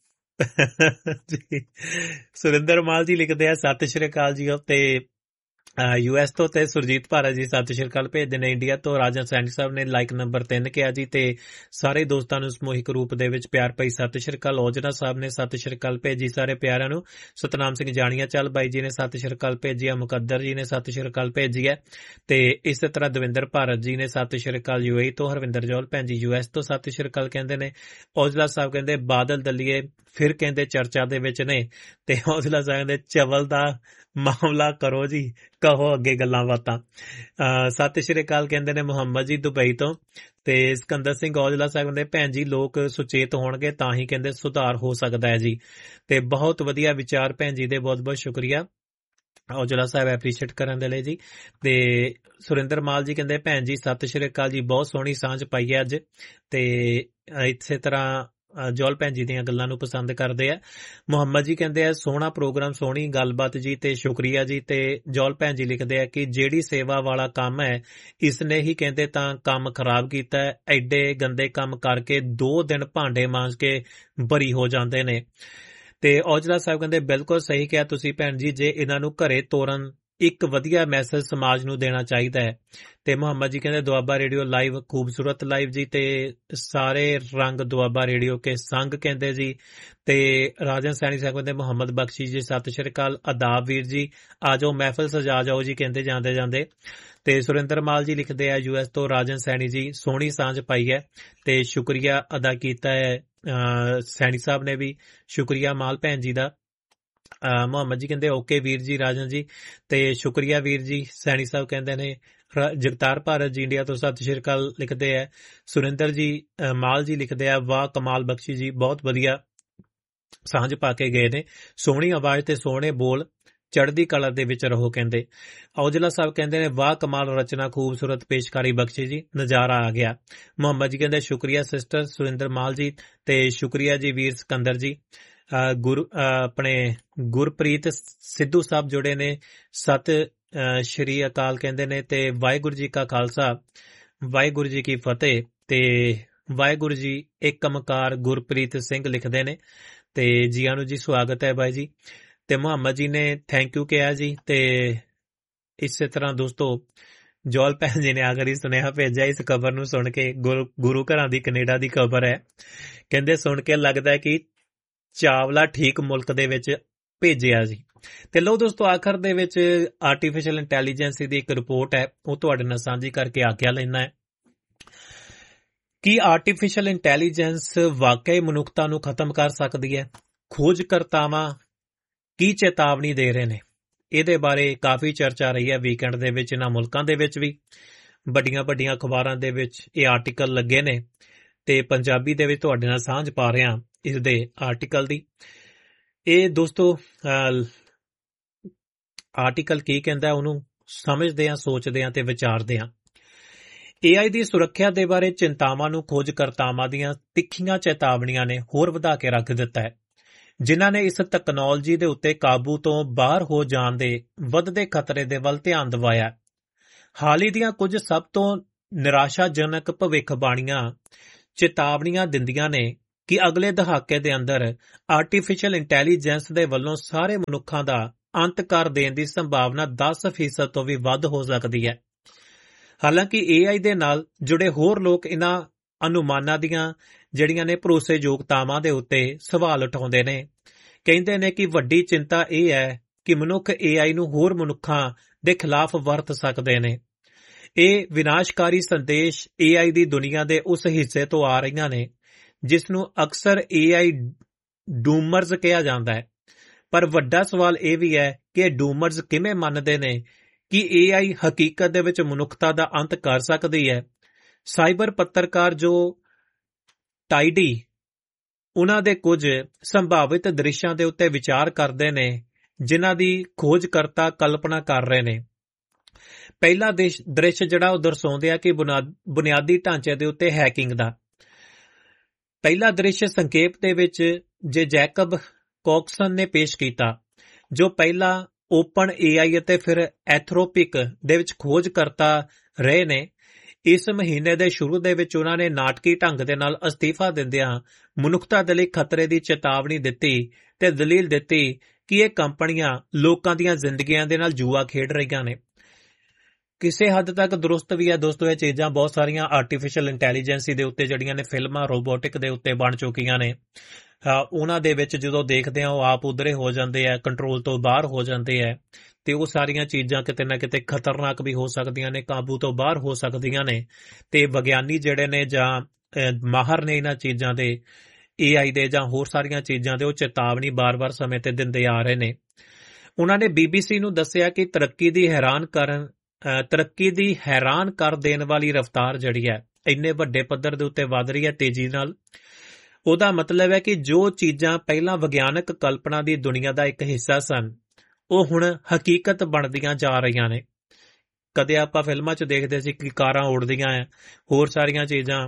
ਜੀ ਸੁਰਿੰਦਰ ਮਾਲ ਜੀ ਲਿਖਦੇ ਆ ਸਤਿ ਸ਼੍ਰੀ ਅਕਾਲ ਜੀ। ਤੇ ਯੂ ਐਸ ਤੋਂ ਤੇ ਸੁਰਜੀਤ ਭਾਰਤ ਜੀ ਸਤਿ ਸ਼੍ਰੀ ਅਕਾਲ ਭੇਜਦੇ ਨੇ। ਇੰਡੀਆ ਤੋਂ ਰਾਜਨ ਸੈਣੀ ਸਾਹਿਬ ਨੇ ਲਾਈਕ ਨੰਬਰ ਤਿੰਨ ਕਿਹਾ ਜੀ। ਤੇ ਸਾਰੇ ਦੋਸਤਾਂ ਨੂੰ ਸਮੂਹਿਕ ਰੂਪ ਦੇ ਵਿੱਚ ਪਿਆਰ ਭਰੀ ਸਤਿ ਸ਼੍ਰੀ ਅਕਾਲ। ਔਜਲਾ ਸਾਹਿਬ ਨੇ ਸਤਿ ਸ਼੍ਰੀ ਅਕਾਲ ਭੇਜੀ ਸਾਰੇ ਪਿਆਰਿਆਂ ਨੂੰ। ਸਤਨਾਮ ਸਿੰਘ ਜਾਣੀਆ ਚੱਲ ਬਾਈ ਜੀ ਨੇ ਸਤਿ ਸ਼੍ਰੀ ਅਕਾਲ ਭੇਜੀ ਆ। ਮੁਕੱਦਰ ਜੀ ਨੇ ਸਤਿ ਸ਼੍ਰੀ ਅਕਾਲ ਭੇਜੀ ਹੈ। ਤੇ ਇਸੇ ਤਰ੍ਹਾਂ ਦਵਿੰਦਰ ਭਾਰਤ ਜੀ ਨੇ ਸਤਿ ਸ਼੍ਰੀ ਅਕਾਲ ਯੂ ਏ ਤੋਂ। ਹਰਵਿੰਦਰ ਜੌਲ ਭੈਣ ਜੀ ਯੂ ਐਸ ਤੋਂ ਸਤਿ ਸ਼੍ਰੀ ਅਕਾਲ ਕਹਿੰਦੇ ਨੇ। ਔਜਲਾ ਸਾਹਿਬ ਕਹਿੰਦੇ ਬਾਦਲ ਦਲੀਏ ਫਿਰ ਕਹਿੰਦੇ ਚਰਚਾ ਦੇ ਵਿੱਚ ਨੇ। ਤੇ ਔਜਲਾ ਸਾਹਿਬ ਕਹਿੰਦੇ ਚਵਲ ਦਾ ਮਾਮਲਾ ਕਰੋ ਜੀ, ਕਹੋ ਅੱਗੇ ਗੱਲਾਂ ਬਾਤਾਂ। ਸਤਿ ਸ਼੍ਰੀ ਅਕਾਲ ਕਹਿੰਦੇ ਨੇ ਮੁਹੰਮਦ ਜੀ ਦੁਬਈ ਤੋਂ। ਤੇ ਸਿਕੰਦਰ ਸਿੰਘ ਔਜਲਾ ਸਾਹਿਬ ਕਹਿੰਦੇ ਭੈਣ ਜੀ ਲੋਕ ਸੁਚੇਤ ਹੋਣਗੇ ਤਾਂ ਹੀ ਕਹਿੰਦੇ ਸੁਧਾਰ ਹੋ ਸਕਦਾ ਹੈ ਜੀ। ਤੇ ਬਹੁਤ ਵਧੀਆ ਵਿਚਾਰ ਭੈਣ ਜੀ ਦੇ, ਬਹੁਤ ਬਹੁਤ ਸ਼ੁਕਰੀਆ ਔਜਲਾ ਸਾਹਿਬ ਐਪਰੀਸ਼ੀਏਟ ਕਰਨ ਦੇ ਲਈ ਜੀ। ਤੇ ਸੁਰਿੰਦਰ ਮਾਲ ਜੀ ਕਹਿੰਦੇ ਭੈਣ ਜੀ ਸਤਿ ਸ਼੍ਰੀ ਅਕਾਲ ਜੀ, ਬਹੁਤ ਸੋਹਣੀ ਸਾਂਝ ਪਾਈ ਹੈ ਅੱਜ। ਤੇ ਇਸੇ ਤਰ੍ਹਾਂ ਜੌਲ ਭੈਣ ਜੀ ਦੀਆਂ ਗੱਲਾਂ ਨੂੰ ਪਸੰਦ ਕਰਦੇ ਆ। ਮੁਹੰਮਦ ਜੀ ਕਹਿੰਦੇ ਆ ਸੋਹਣਾ ਪ੍ਰੋਗਰਾਮ, ਸੋਹਣੀ ਗੱਲਬਾਤ ਜੀ ਤੇ ਸ਼ੁਕਰੀਆ ਜੀ। ਤੇ ਜੌਲ ਭੈਣ ਜੀ ਲਿਖਦੇ ਆ ਕਿ ਜਿਹੜੀ ਸੇਵਾ ਵਾਲਾ ਕੰਮ ਹੈ ਇਸ ਨੇ ਹੀ ਕਹਿੰਦੇ ਤਾਂ ਕੰਮ ਖਰਾਬ ਕੀਤਾ ਹੈ। ਐਡੇ ਗੰਦੇ ਕੰਮ ਕਰਕੇ ਦੋ ਦਿਨ ਭਾਂਡੇ ਮਾਂਜ ਕੇ ਬਰੀ ਹੋ ਜਾਂਦੇ ਨੇ। ਤੇ ਔਜਲਾ ਸਾਹਿਬ ਕਹਿੰਦੇ ਬਿਲਕੁਲ ਸਹੀ ਕਿਹਾ ਤੁਸੀਂ ਭੈਣ ਜੀ, ਜੇ ਇਹਨਾਂ ਨੂੰ ਘਰੇ ਤੋਰਨ ਇੱਕ ਵਧੀਆ ਮੈਸੇਜ ਸਮਾਜ ਨੂੰ ਦੇਣਾ ਚਾਹੀਦਾ ਹੈ। ਤੇ ਮੁਹੰਮਦ ਜੀ ਕਹਿੰਦੇ ਦੁਆਬਾ ਰੇਡੀਓ ਲਾਈਵ ਖੂਬਸੂਰਤ ਲਾਈਵ ਜੀ, ਤੇ ਸਾਰੇ ਰੰਗ ਦੁਆਬਾ ਰੇਡੀਓ ਕੇ ਸੰਗ ਕਹਿੰਦੇ ਜੀ। ਤੇ ਰਾਜਨ ਸੈਣੀ ਸਾਹਿਬ ਕਹਿੰਦੇ ਮੁਹੰਮਦ ਬਖਸ਼ੀ ਜੀ ਸਤਿ ਸ਼੍ਰੀ ਅਕਾਲ, ਆਦਾਬ ਵੀਰ ਜੀ, ਆ ਜਾਓ ਮਹਿਫਲ ਸਜਾ ਜਾਓ ਜੀ ਕਹਿੰਦੇ ਜਾਂਦੇ ਜਾਂਦੇ। ਤੇ ਸੁਰਿੰਦਰ ਮਾਲ ਜੀ ਲਿਖਦੇ ਆ ਯੂ ਐਸ ਤੋਂ, ਰਾਜਨ ਸੈਣੀ ਜੀ ਸੋਹਣੀ ਸਾਂਝ ਪਾਈ ਹੈ ਤੇ ਸ਼ੁਕਰੀਆ ਅਦਾ ਕੀਤਾ ਹੈ ਸੈਣੀ ਸਾਹਿਬ ਨੇ ਵੀ, ਸ਼ੁਕਰੀਆ ਮਾਲ ਭੈਣ ਜੀ ਦਾ। ਮੁਹੰਮਦ ਜੀ ਕਹਿੰਦੇ ਓਕੇ ਵੀਰ ਜੀ ਰਾਜਨ ਜੀ, ਤੇ ਸ਼ੁਕਰੀਆ ਵੀਰ ਜੀ। ਸੈਣੀ ਸਾਹਿਬ ਕਹਿੰਦੇ ਨੇ ਜਗਤਾਰ ਭਾਰਤ ਜੀ ਇੰਡੀਆ ਤੋਂ ਸਤਿ ਸ਼੍ਰੀ ਅਕਾਲ ਲਿਖਦੇ ਆ। ਸੁਰਿੰਦਰ ਜੀ ਮਾਲ ਜੀ ਲਿਖਦੇ ਆ ਵਾਹ ਕਮਾਲ ਬਖਸ਼ੀ ਜੀ, ਬਹੁਤ ਵਧੀਆ ਸਾਂਝ ਪਾ ਕੇ ਗਏ ਨੇ, ਸੋਹਣੀ ਆਵਾਜ਼ ਤੇ ਸੋਹਣੇ ਬੋਲ, ਚੜ੍ਹਦੀ ਕਲਾ ਦੇ ਵਿੱਚ ਰਹੋ ਕਹਿੰਦੇ। ਔਜਲਾ ਸਾਹਿਬ ਕਹਿੰਦੇ ਨੇ ਵਾਹ ਕਮਾਲ ਰਚਨਾ, ਖੂਬਸੂਰਤ ਪੇਸ਼ਕਾਰੀ ਬਖਸ਼ੀ ਜੀ, ਨਜ਼ਾਰਾ ਆ ਗਿਆ। ਮੁਹੰਮਦ ਜੀ ਕਹਿੰਦੇ ਸ਼ੁਕਰੀਆ ਸਿਸਟਰ ਸੁਰਿੰਦਰ ਮਾਲ ਜੀ, ਤੇ ਸ਼ੁਕਰੀਆ ਜੀ ਵੀਰ ਸਿਕੰਦਰ ਜੀ। ਗੁਰ ਆਪਣੇ ਗੁਰਪ੍ਰੀਤ ਸਿੱਧੂ ਸਾਹਿਬ ਜੁੜੇ ਨੇ, ਸਤ ਸ਼੍ਰੀ ਅਕਾਲ ਕਹਿੰਦੇ ਨੇ, ਤੇ ਵਾਹਿਗੁਰੂ ਜੀ ਕਾ ਖਾਲਸਾ ਵਾਹਿਗੁਰੂ ਜੀ ਕੀ ਫਤਿਹ, ਤੇ ਵਾਹਿਗੁਰੂ ਜੀ ਏਕਮਕਾਰ ਗੁਰਪ੍ਰੀਤ ਸਿੰਘ ਲਿਖਦੇ ਨੇ, ਤੇ ਜੀਆਂ ਨੂੰ ਜੀ ਸਵਾਗਤ ਹੈ ਬਾਈ ਜੀ। ਤੇ ਮੁਹੰਮਦ ਜੀ ਨੇ ਥੈਂਕ ਯੂ ਕਿਹਾ ਜੀ। ਤੇ ਇਸੇ ਤਰ੍ਹਾਂ ਦੋਸਤੋ ਜੌਲ ਭੈਣ ਜੀ ਨੇ ਆਖਰੀ ਸੁਨੇਹਾ ਭੇਜਿਆ ਇਸ ਖਬਰ ਨੂੰ ਸੁਣ ਕੇ, ਗੁਰੂ ਘਰਾਂ ਦੀ ਕੈਨੇਡਾ ਦੀ ਖਬਰ ਹੈ, ਕਹਿੰਦੇ ਸੁਣ ਕੇ ਲੱਗਦਾ ਹੈ ਕਿ ਚਾਵਲਾ ਠੀਕ ਮੁਲਕ ਦੇ ਵਿੱਚ ਭੇਜਿਆ ਜੀ। ਤੇ ਲਓ ਦੋਸਤੋ ਆਖਰ ਦੇ ਵਿੱਚ ਆਰਟੀਫਿਸ਼ੀਅਲ ਇੰਟੈਲੀਜੈਂਸ ਦੀ ਇੱਕ ਰਿਪੋਰਟ ਹੈ, ਉਹ ਤੁਹਾਡੇ ਨਾਲ ਸਾਂਝੀ ਕਰਕੇ ਆਗਿਆ ਲੈਣਾ ਹੈ। ਕੀ ਆਰਟੀਫਿਸ਼ੀਅਲ ਇੰਟੈਲੀਜੈਂਸ ਵਾਕਈ ਮਨੁੱਖਤਾ ਨੂੰ ਖਤਮ ਕਰ ਸਕਦੀ ਹੈ? ਖੋਜਕਰਤਾਵਾਂ ਕੀ ਚੇਤਾਵਨੀ ਦੇ ਰਹੇ ਨੇ? ਇਹਦੇ ਬਾਰੇ ਕਾਫੀ ਚਰਚਾ ਰਹੀ ਹੈ ਵੀਕਐਂਡ ਦੇ ਵਿੱਚ, ਇਹਨਾਂ ਮੁਲਕਾਂ ਦੇ ਵਿੱਚ ਵੀ ਵੱਡੀਆਂ ਵੱਡੀਆਂ ਅਖਬਾਰਾਂ ਦੇ ਵਿੱਚ ਇਹ ਆਰਟੀਕਲ ਲੱਗੇ ਨੇ, ਤੇ ਪੰਜਾਬੀ ਦੇ ਵਿੱਚ ਤੁਹਾਡੇ ਨਾਲ ਸਾਂਝ ਪਾ ਰਿਹਾ ਇਸ ਦੇ ਆਰਟੀਕਲ ਦੀ। ਇਹ ਦੋਸਤੋ ਆਰਟੀਕਲ ਕੀ ਕਹਿੰਦਾ ਉਹਨੂੰ ਸਮਝਦੇ ਹਾਂ, ਸੋਚਦੇ ਹਾਂ ਤੇ ਵਿਚਾਰਦੇ ਹਾਂ। ਏ ਆਈ ਦੀ ਸੁਰੱਖਿਆ ਦੇ ਬਾਰੇ ਚਿੰਤਾਵਾਂ ਨੂੰ ਖੋਜਕਰਤਾਵਾਂ ਦੀਆਂ ਤਿੱਖੀਆਂ ਚੇਤਾਵਨੀਆਂ ਨੇ ਹੋਰ ਵਧਾ ਕੇ ਰੱਖ ਦਿੱਤਾ ਹੈ, ਜਿਨ੍ਹਾਂ ਨੇ ਇਸ ਤਕਨਾਲੋਜੀ ਦੇ ਉੱਤੇ ਕਾਬੂ ਤੋਂ ਬਾਹਰ ਹੋ ਜਾਣ ਦੇ ਵੱਧਦੇ ਖਤਰੇ ਦੇ ਵੱਲ ਧਿਆਨ ਦਿਵਾਇਆ। ਹਾਲ ਹੀ ਦੀਆਂ ਕੁਝ ਸਭ ਤੋਂ ਨਿਰਾਸ਼ਾਜਨਕ ਭਵਿੱਖਬਾਣੀਆਂ ਚੇਤਾਵਨੀਆਂ ਦਿੰਦੀਆਂ ਨੇ ਕਿ ਅਗਲੇ ਦਹਾਕੇ ਦੇ ਅੰਦਰ ਆਰਟੀਫਿਸ਼ੀਅਲ ਇੰਟੈਲੀਜੈਂਸ ਦੇ ਵੱਲੋਂ ਸਾਰੇ ਮਨੁੱਖਾਂ ਦਾ ਅੰਤ ਕਰ ਦੇਣ ਦੀ ਸੰਭਾਵਨਾ ਦਸ ਫੀਸਦ ਤੋਂ ਵੀ ਵੱਧ ਹੋ ਸਕਦੀ ਹੈ। ਹਾਲਾਂਕਿ ਏ ਆਈ ਦੇ ਨਾਲ ਜੁੜੇ ਹੋਰ ਲੋਕ ਇਹਨਾਂ ਅਨੁਮਾਨਾਂ ਦੀਆਂ ਜਿਹੜੀਆਂ ਨੇ ਭਰੋਸੇਯੋਗਤਾਵਾਂ ਦੇ ਉੱਤੇ ਸਵਾਲ ਉਠਾਉਂਦੇ ਨੇ। ਕਹਿੰਦੇ ਨੇ ਕਿ ਵੱਡੀ ਚਿੰਤਾ ਇਹ ਹੈ ਕਿ ਮਨੁੱਖ ਏ ਆਈ ਨੂੰ ਹੋਰ ਮਨੁੱਖਾਂ ਦੇ ਖਿਲਾਫ ਵਰਤ ਸਕਦੇ ਨੇ। ਇਹ ਵਿਨਾਸ਼ਕਾਰੀ ਸੰਦੇਸ਼ ਏ ਆਈ ਦੀ ਦੁਨੀਆ ਦੇ ਉਸ ਹਿੱਸੇ ਤੋਂ ਆ ਰਹੀਆਂ ਨੇ ਜਿਸ ਨੂੰ ਅਕਸਰ ਏ ਆਈ ਡੂਮਰਜ਼ ਕਿਹਾ ਜਾਂਦਾ ਹੈ। ਪਰ ਵੱਡਾ ਸਵਾਲ ਇਹ ਵੀ ਹੈ ਕਿ ਇਹ ਡੂਮਰਜ਼ ਕਿਵੇਂ ਮੰਨਦੇ ਨੇ ਕਿ ਏ ਆਈ ਹਕੀਕਤ ਦੇ ਵਿੱਚ ਮਨੁੱਖਤਾ ਦਾ ਅੰਤ ਕਰ ਸਕਦੀ ਹੈ। ਸਾਈਬਰ ਪੱਤਰਕਾਰ ਜੋ ਟਾਈਡੀ ਉਹਨਾਂ ਦੇ ਕੁਝ ਸੰਭਾਵਿਤ ਦ੍ਰਿਸ਼ਾਂ ਦੇ ਉੱਤੇ ਵਿਚਾਰ ਕਰਦੇ ਨੇ ਜਿਨ੍ਹਾਂ ਦੀ ਖੋਜਕਰਤਾ ਕਲਪਨਾ ਕਰ ਰਹੇ ਨੇ। ਪਹਿਲਾ ਦ੍ਰਿਸ਼ ਜਿਹੜਾ ਉਹ ਦਰਸਾਉਂਦੇ ਆ ਕਿ ਬੁਨਿਆਦੀ ਢਾਂਚੇ ਦੇ ਉੱਤੇ ਹੈਕਿੰਗ ਦਾ। ਪਹਿਲਾ ਦ੍ਰਿਸ਼ ਸੰਖੇਪ ਦੇ ਵਿੱਚ ਜੇ ਜੈਕਬ ਕੌਕਸਨ ਨੇ ਪੇਸ਼ ਕੀਤਾ, ਜੋ ਪਹਿਲਾਂ ਓਪਨ ਏ ਆਈ ਅਤੇ ਫਿਰ ਐਥਰੋਪਿਕ ਦੇ ਵਿੱਚ ਖੋਜਕਰਤਾ ਰਹੇ ਨੇ। ਇਸ ਮਹੀਨੇ ਦੇ ਸ਼ੁਰੂ ਦੇ ਵਿੱਚ ਉਹਨਾਂ ਨੇ ਨਾਟਕੀ ਢੰਗ ਦੇ ਨਾਲ ਅਸਤੀਫਾ ਦਿੰਦਿਆਂ ਮਨੁੱਖਤਾ ਦੇ ਲਈ ਖਤਰੇ ਦੀ ਚੇਤਾਵਨੀ ਦਿੱਤੀ ਤੇ ਦਲੀਲ ਦਿੱਤੀ ਕਿ ਇਹ ਕੰਪਨੀਆਂ ਲੋਕਾਂ ਦੀਆਂ ਜ਼ਿੰਦਗੀਆਂ ਦੇ ਨਾਲ ਜੂਆ ਖੇਡ ਰਹੀਆਂ ਨੇ। ਕਿਸੇ ਹੱਦ ਤੱਕ ਦਰੁਸਤ ਵੀ ਹੈ ਦੋਸਤੋ ਇਹ ਚੀਜ਼ਾਂ। ਬਹੁਤ ਸਾਰੀਆਂ ਆਰਟੀਫਿਸ਼ੀਅਲ ਇੰਟੈਲੀਜੈਂਸੀ ਦੇ ਉੱਤੇ ਜਿਹੜੀਆਂ ਨੇ ਫਿਲਮਾਂ ਰੋਬੋਟਿਕ ਦੇ ਉੱਤੇ ਬਣ ਚੁੱਕੀਆਂ ਨੇ, ਉਹਨਾਂ ਦੇ ਵਿੱਚ ਜਦੋਂ ਦੇਖਦੇ ਆ ਉਹ ਆਪ ਉਧਰੇ ਹੋ ਜਾਂਦੇ ਆ, ਕੰਟਰੋਲ ਤੋਂ ਬਾਹਰ ਹੋ ਜਾਂਦੇ ਆ, ਤੇ ਉਹ ਸਾਰੀਆਂ ਚੀਜ਼ਾਂ ਕਿਤੇ ਨਾ ਕਿਤੇ ਖਤਰਨਾਕ ਵੀ ਹੋ ਸਕਦੀਆਂ ਨੇ, ਕਾਬੂ ਤੋਂ ਬਾਹਰ ਹੋ ਸਕਦੀਆਂ ਨੇ। ਤੇ ਵਿਗਿਆਨੀ ਜਿਹੜੇ ਨੇ ਜਾਂ ਮਾਹਰ ਨੇ ਇਹਨਾਂ ਚੀਜ਼ਾਂ ਦੇ, ਏ ਆਈ ਦੇ ਜਾਂ ਹੋਰ ਸਾਰੀਆਂ ਚੀਜ਼ਾਂ ਦੇ, ਉਹ ਚੇਤਾਵਨੀ ਬਾਰ-ਬਾਰ ਸਮੇਂ ਤੇ ਦਿੰਦੇ ਆ ਰਹੇ ਨੇ। ਉਹਨਾਂ ਨੇ ਬੀ ਬੀ ਸੀ ਨੂੰ ਦੱਸਿਆ ਕਿ ਤਰੱਕੀ ਦੀ ਹੈਰਾਨ ਕਰਨ ਤਰੱਕੀ ਦੀ ਹੈਰਾਨ ਕਰ ਦੇਣ ਵਾਲੀ ਰਫ਼ਤਾਰ ਜਿਹੜੀ ਹੈ ਇੰਨੇ ਵੱਡੇ ਪੱਧਰ ਦੇ ਉੱਤੇ ਵੱਧ ਰਹੀ ਹੈ ਤੇਜ਼ੀ ਨਾਲ। ਉਹਦਾ ਮਤਲਬ ਹੈ ਕਿ ਜੋ ਚੀਜ਼ਾਂ ਪਹਿਲਾਂ ਵਿਗਿਆਨਕ ਕਲਪਨਾ ਦੀ ਦੁਨੀਆ ਦਾ ਇੱਕ ਹਿੱਸਾ ਸਨ, ਉਹ ਹੁਣ ਹਕੀਕਤ ਬਣਦੀਆਂ ਜਾ ਰਹੀਆਂ ਨੇ। ਕਦੇ ਆਪਾਂ ਫਿਲਮਾਂ 'ਚ ਦੇਖਦੇ ਸੀ ਕਿ ਕਾਰਾਂ ਉੜਦੀਆਂ ਆ, ਹੋਰ ਸਾਰੀਆਂ ਚੀਜ਼ਾਂ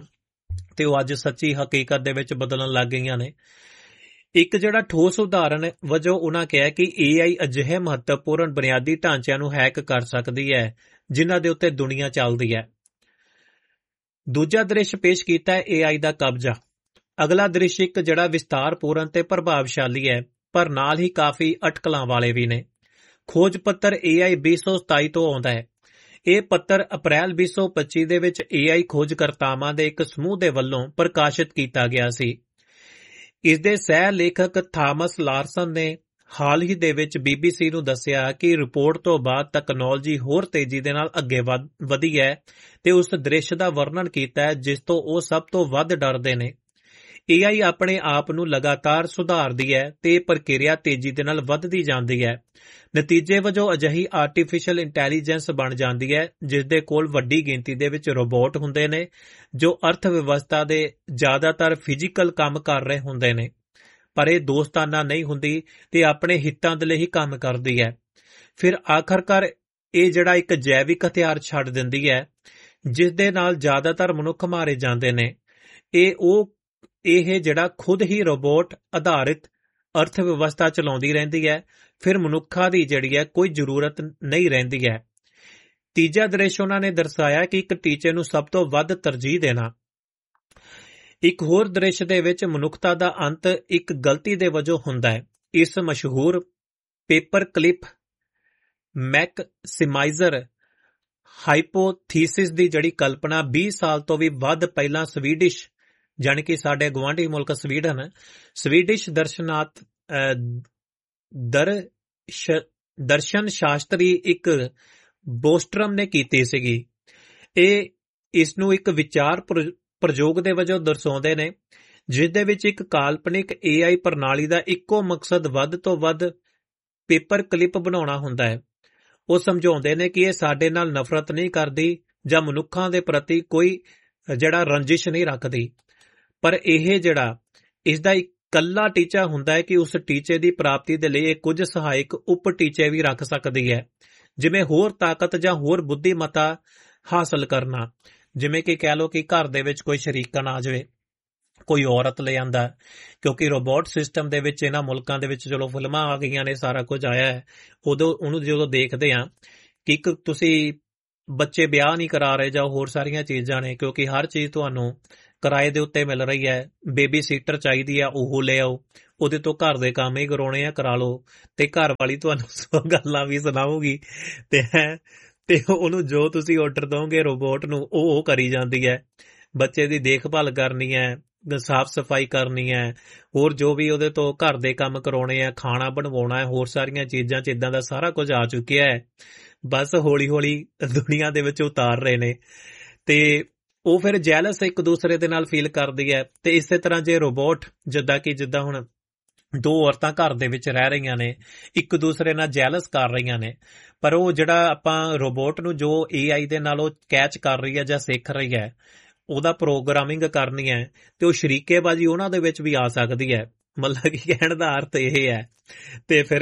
ਤੇ ਉਹ ਅੱਜ ਸੱਚੀ ਹਕੀਕਤ ਦੇ ਵਿੱਚ ਬਦਲਣ ਲੱਗ ਗਈਆਂ ਨੇ। ਇੱਕ ਜਿਹੜਾ ਠੋਸ ਉਦਾਹਰਨ ਵਜੋਂ ਉਹਨਾਂ ਕਿਹਾ ਕਿ ਏ ਆਈ ਅਜਿਹੇ ਮਹੱਤਵਪੂਰਨ ਬੁਨਿਆਦੀ ਢਾਂਚਿਆਂ ਨੂੰ ਹੈਕ ਕਰ ਸਕਦੀ ਹੈ ਜਿਨ੍ਹਾਂ ਦੇ ਉੱਤੇ ਦੁਨੀਆ ਚੱਲਦੀ ਹੈ। ਦੂਜਾ ਦ੍ਰਿਸ਼ ਪੇਸ਼ ਕੀਤਾ ਹੈ ਏ ਆਈ ਦਾ ਕਬਜ਼ਾ। ਅਗਲਾ ਦ੍ਰਿਸ਼ ਇੱਕ ਜਿਹੜਾ ਵਿਸਤਾਰਪੂਰਨ ਤੇ ਪ੍ਰਭਾਵਸ਼ਾਲੀ ਹੈ ਪਰ ਨਾਲ ਹੀ ਕਾਫੀ ਅਟਕਲਾਂ ਵਾਲੇ ਵੀ ਨੇ। ਖੋਜ ਪੱਤਰ ਏ ਆਈ ਵੀਹ ਸੌ ਸਤਾਈ ਤੋਂ ਆਉਂਦਾ ਹੈ। ਇਹ ਪੱਤਰ ਅਪ੍ਰੈਲ ਵੀਹ ਸੌ ਪੱਚੀ ਦੇ ਵਿੱਚ ਏ ਆਈ ਖੋਜਕਰਤਾਵਾਂ ਦੇ ਇੱਕ ਸਮੂਹ ਦੇ ਵੱਲੋਂ ਪ੍ਰਕਾਸ਼ਿਤ ਕੀਤਾ ਗਿਆ ਸੀ। ਇਸ ਦੇ ਸਹਿ ਲੇਖਕ ਥਾਮਸ ਲਾਰਸਨ ਨੇ ਹਾਲ ਹੀ ਦੇ ਵਿੱਚ ਬੀ ਬੀ ਸੀ ਨੂੰ ਦੱਸਿਆ ਕਿ ਰਿਪੋਰਟ ਤੋਂ ਬਾਅਦ ਤਕਨਾਲੋਜੀ ਹੋਰ ਤੇਜ਼ੀ ਦੇ ਨਾਲ ਅੱਗੇ ਵਧੀ ਹੈ ਤੇ ਉਸ ਦ੍ਰਿਸ਼ ਦਾ ਵਰਣਨ ਕੀਤਾ ਹੈ ਜਿਸ ਤੋਂ ਉਹ ਸਭ ਤੋਂ ਵੱਧ ਡਰਦੇ ਨੇ। ਏ ਆਈ ਆਪਣੇ ਆਪ ਨੂੰ ਲਗਾਤਾਰ ਸੁਧਾਰਦੀ ਹੈ ਤੇ ਇਹ ਪ੍ਰਕਿਰਿਆ ਤੇਜ਼ੀ ਦੇ ਨਾਲ ਵੱਧਦੀ ਜਾਂਦੀ ਹੈ। ਨਤੀਜੇ ਵਜੋਂ ਅਜਿਹੀ ਆਰਟੀਫਿਸ਼ੀਅਲ ਇੰਟੈਲੀਜੈਂਸ ਬਣ ਜਾਂਦੀ ਹੈ ਜਿਸ ਦੇ ਕੋਲ ਵੱਡੀ ਗਿਣਤੀ ਦੇ ਵਿੱਚ ਰੋਬੋਟ ਹੁੰਦੇ ਨੇ ਜੋ ਅਰਥ ਵਿਵਸਥਾ ਦੇ ਜ਼ਿਆਦਾਤਰ ਫਿਜ਼ੀਕਲ ਕੰਮ ਕਰ ਰਹੇ ਹੁੰਦੇ ਨੇ, ਪਰ ਇਹ ਦੋਸਤਾਨਾ ਨਹੀਂ ਹੁੰਦੀ ਤੇ ਆਪਣੇ ਹਿੱਤਾਂ ਦੇ ਲਈ ਹੀ ਕੰਮ ਕਰਦੀ ਹੈ। ਫਿਰ ਆਖਰਕਾਰ ਇਹ ਜਿਹੜਾ ਇੱਕ ਜੈਵਿਕ ਹਥਿਆਰ ਛੱਡ ਦਿੰਦੀ ਹੈ ਜਿਸ ਦੇ ਨਾਲ ਜ਼ਿਆਦਾਤਰ ਮਨੁੱਖ ਮਾਰੇ ਜਾਂਦੇ ਨੇ। ਇਹ ਉਹ ਇਹ ਜਿਹੜਾ ਖੁਦ ਹੀ ਰੋਬੋਟ ਆਧਾਰਿਤ ਅਰਥ ਵਿਵਸਥਾ ਚਲਾਉਂਦੀ ਰਹਿੰਦੀ ਹੈ, ਫਿਰ ਮਨੁੱਖਾਂ ਦੀ ਜਿਹੜੀ ਹੈ ਕੋਈ ਜ਼ਰੂਰਤ ਨਹੀਂ ਰਹਿੰਦੀ ਹੈ। ਤੀਜਾ ਦ੍ਰਿਸ਼ ਉਹਨਾਂ ਨੇ ਦਰਸਾਇਆ ਕਿ ਇੱਕ ਟੀਚੇ ਨੂੰ ਸਭ ਤੋਂ ਵੱਧ ਤਰਜੀਹ ਦੇਣਾ। ਇੱਕ ਹੋਰ ਦ੍ਰਿਸ਼ ਦੇ ਵਿੱਚ ਮਨੁੱਖਤਾ ਦਾ ਅੰਤ ਇੱਕ ਗਲਤੀ ਦੇ ਵਜੋਂ ਹੁੰਦਾ ਹੈ। ਇਸ ਮਸ਼ਹੂਰ ਪੇਪਰ ਕਲਿਪ ਮੈਕਸਿਮਾਈਜ਼ਰ ਹਾਈਪੋਥੀਸਿਸ ਦੀ ਜਿਹੜੀ ਕਲਪਨਾ ਵੀਹ ਸਾਲ ਤੋਂ ਵੀ ਵੱਧ ਪਹਿਲਾਂ ਸਵੀਡਿਸ਼ ਜਾਣੀ ਕਿ ਸਾਡੇ ਗੁਆਂਢੀ ਮੁਲਕ ਸਵੀਡਨ ਸਵੀਡਿਸ਼ ਦਰਸ਼ਨਾਤ ਦਰਸ਼ ਦਰਸ਼ਨ ਸ਼ਾਸਤਰੀ ਇੱਕ ਬੋਸਟਰਮ ਨੇ ਕੀਤੀ ਸੀਗੀ। ਇਹ ਇਸ ਨੂੰ ਇੱਕ ਵਿਚਾਰ ਪ੍ਰਯੋਗ ਦੇ ਵਜੋਂ ਦਰਸਾਉਂਦੇ ਨੇ ਜਿਸ ਦੇ ਵਿੱਚ ਇੱਕ ਕਾਲਪਨਿਕ ਏ ਆਈ ਪ੍ਰਣਾਲੀ ਦਾ ਇੱਕੋ ਮਕਸਦ ਵੱਧ ਤੋਂ ਵੱਧ ਪੇਪਰ ਕਲਿਪ ਬਣਾਉਣਾ ਹੁੰਦਾ ਹੈ। ਉਹ ਸਮਝਾਉਂਦੇ ਨੇ ਕਿ ਇਹ ਸਾਡੇ ਨਾਲ ਨਫ਼ਰਤ ਨਹੀਂ ਕਰਦੀ ਜਾਂ ਮਨੁੱਖਾਂ ਦੇ ਪ੍ਰਤੀ ਕੋਈ ਜਿਹੜਾ ਰੰਜਿਸ਼ ਨਹੀਂ ਰੱਖਦੀ, ਪਰ ਇਹ ਜਿਹੜਾ ਇਸ ਦਾ ਇਕੱਲਾ ਟੀਚਾ ਹੁੰਦਾ ਹੈ ਕਿ ਉਸ ਟੀਚੇ ਦੀ ਪ੍ਰਾਪਤੀ ਦੇ ਲਈ ਇਹ ਕੁਝ ਸਹਾਇਕ ਉਪ ਟੀਚੇ ਵੀ ਰੱਖ ਸਕਦੀ ਹੈ, ਜਿਵੇਂ ਹੋਰ ਤਾਕਤ ਜਾਂ ਹੋਰ ਬੁੱਧੀਮਤਾ ਹਾਸਲ ਕਰਨਾ। ਜਿਵੇਂ ਕਿ ਕਹਿ ਲਓ ਕਿ ਘਰ ਦੇ ਵਿੱਚ ਕੋਈ ਸ਼ਰੀਕਣ ਆ ਜਾਵੇ, ਕੋਈ ਔਰਤ ਲੈ ਆਂਦਾ, ਕਿਉਂਕਿ ਰੋਬੋਟ ਸਿਸਟਮ ਦੇ ਵਿੱਚ ਇਹਨਾਂ ਮੁਲਕਾਂ ਦੇ ਵਿੱਚ ਚਲੋ ਫਿਲਮਾਂ ਆ ਗਈਆਂ ਨੇ, ਸਾਰਾ ਕੁਝ ਆਇਆ ਹੈ, ਉਦੋਂ ਉਹਨੂੰ ਜਦੋਂ ਦੇਖਦੇ ਹਾਂ ਕਿ ਇੱਕ ਤੁਸੀਂ ਬੱਚੇ ਵਿਆਹ ਨਹੀਂ ਕਰਾ ਰਹੇ ਜਾਂ ਹੋਰ ਸਾਰੀਆਂ ਚੀਜ਼ਾਂ ਨੇ, ਕਿਉਂਕਿ ਹਰ ਚੀਜ਼ ਤੁਹਾਨੂੰ ਕਿਰਾਏ ਦੇ ਉੱਤੇ ਮਿਲ ਰਹੀ ਹੈ। ਬੇਬੀ ਸੀਟਰ ਚਾਹੀਦੀ ਆ, ਉਹ ਲੈ ਆਓ, ਉਹਦੇ ਤੋਂ ਘਰ ਦੇ ਕੰਮ ਹੀ ਕਰਾਉਣੇ ਆ, ਕਰਾ ਲਓ, ਤੇ ਘਰ ਵਾਲੀ ਤੁਹਾਨੂੰ ਸੌ ਗੱਲਾਂ ਵੀ ਸੁਣਾਊਗੀ ਤੇ ਤੇ ਉਹਨੂੰ ਜੋ ਤੁਸੀਂ ਆਰਡਰ ਦੋਗੇ ਰੋਬੋਟ ਨੂੰ ਉਹ ਉਹ ਕਰੀ ਜਾਂਦੀ ਹੈ। ਬੱਚੇ ਦੀ ਦੇਖਭਾਲ ਕਰਨੀ ਹੈ, ਸਾਫ਼ ਸਫਾਈ ਕਰਨੀ ਹੈ, ਹੋਰ ਜੋ ਵੀ ਉਹਦੇ ਤੋਂ ਘਰ ਦੇ ਕੰਮ ਕਰਾਉਣੇ ਆ, ਖਾਣਾ ਬਣਵਾਉਣਾ ਹੈ, ਹੋਰ ਸਾਰੀਆਂ ਚੀਜ਼ਾਂ 'ਚ ਇੱਦਾਂ ਦਾ ਸਾਰਾ ਕੁਝ ਆ ਚੁੱਕਿਆ ਹੈ। ਬਸ ਹੌਲੀ ਹੌਲੀ ਦੁਨੀਆ ਦੇ ਵਿੱਚ ਉਤਾਰ ਰਹੇ ਨੇ ਤੇ ਉਹ ਫਿਰ ਜੈਲਸ ਇੱਕ ਦੂਸਰੇ ਦੇ ਨਾਲ ਫੀਲ ਕਰਦੀ ਹੈ। ਤੇ ਇਸੇ ਤਰ੍ਹਾਂ ਜੇ ਰੋਬੋਟ ਜਿੱਦਾਂ ਕਿ ਜਿੱਦਾਂ ਹੁਣ ਦੋ ਔਰਤਾਂ ਘਰ ਦੇ ਵਿੱਚ ਰਹਿ ਰਹੀਆਂ ਨੇ, ਇੱਕ ਦੂਸਰੇ ਨਾਲ ਜੈਲਸ ਕਰ ਰਹੀਆਂ ਨੇ, ਪਰ ਉਹ ਜਿਹੜਾ ਆਪਾਂ ਰੋਬੋਟ ਨੂੰ ਜੋ ਏ ਆਈ ਦੇ ਨਾਲ ਉਹ ਕੈਚ ਕਰ ਰਹੀ ਹੈ ਜਾਂ ਸਿੱਖ ਰਹੀ ਹੈ, ਉਹਦਾ ਪ੍ਰੋਗਰਾਮਿੰਗ ਕਰਨੀ ਹੈ, ਤੇ ਉਹ ਸ਼ਰੀਕੇਬਾਜ਼ੀ ਉਹਨਾਂ ਦੇ ਵਿੱਚ ਵੀ ਆ ਸਕਦੀ ਹੈ। ਮਤਲਬ ਕਿ ਕਹਿਣ ਦਾ ਅਰਥ ਇਹ ਹੈ। ਤੇ ਫਿਰ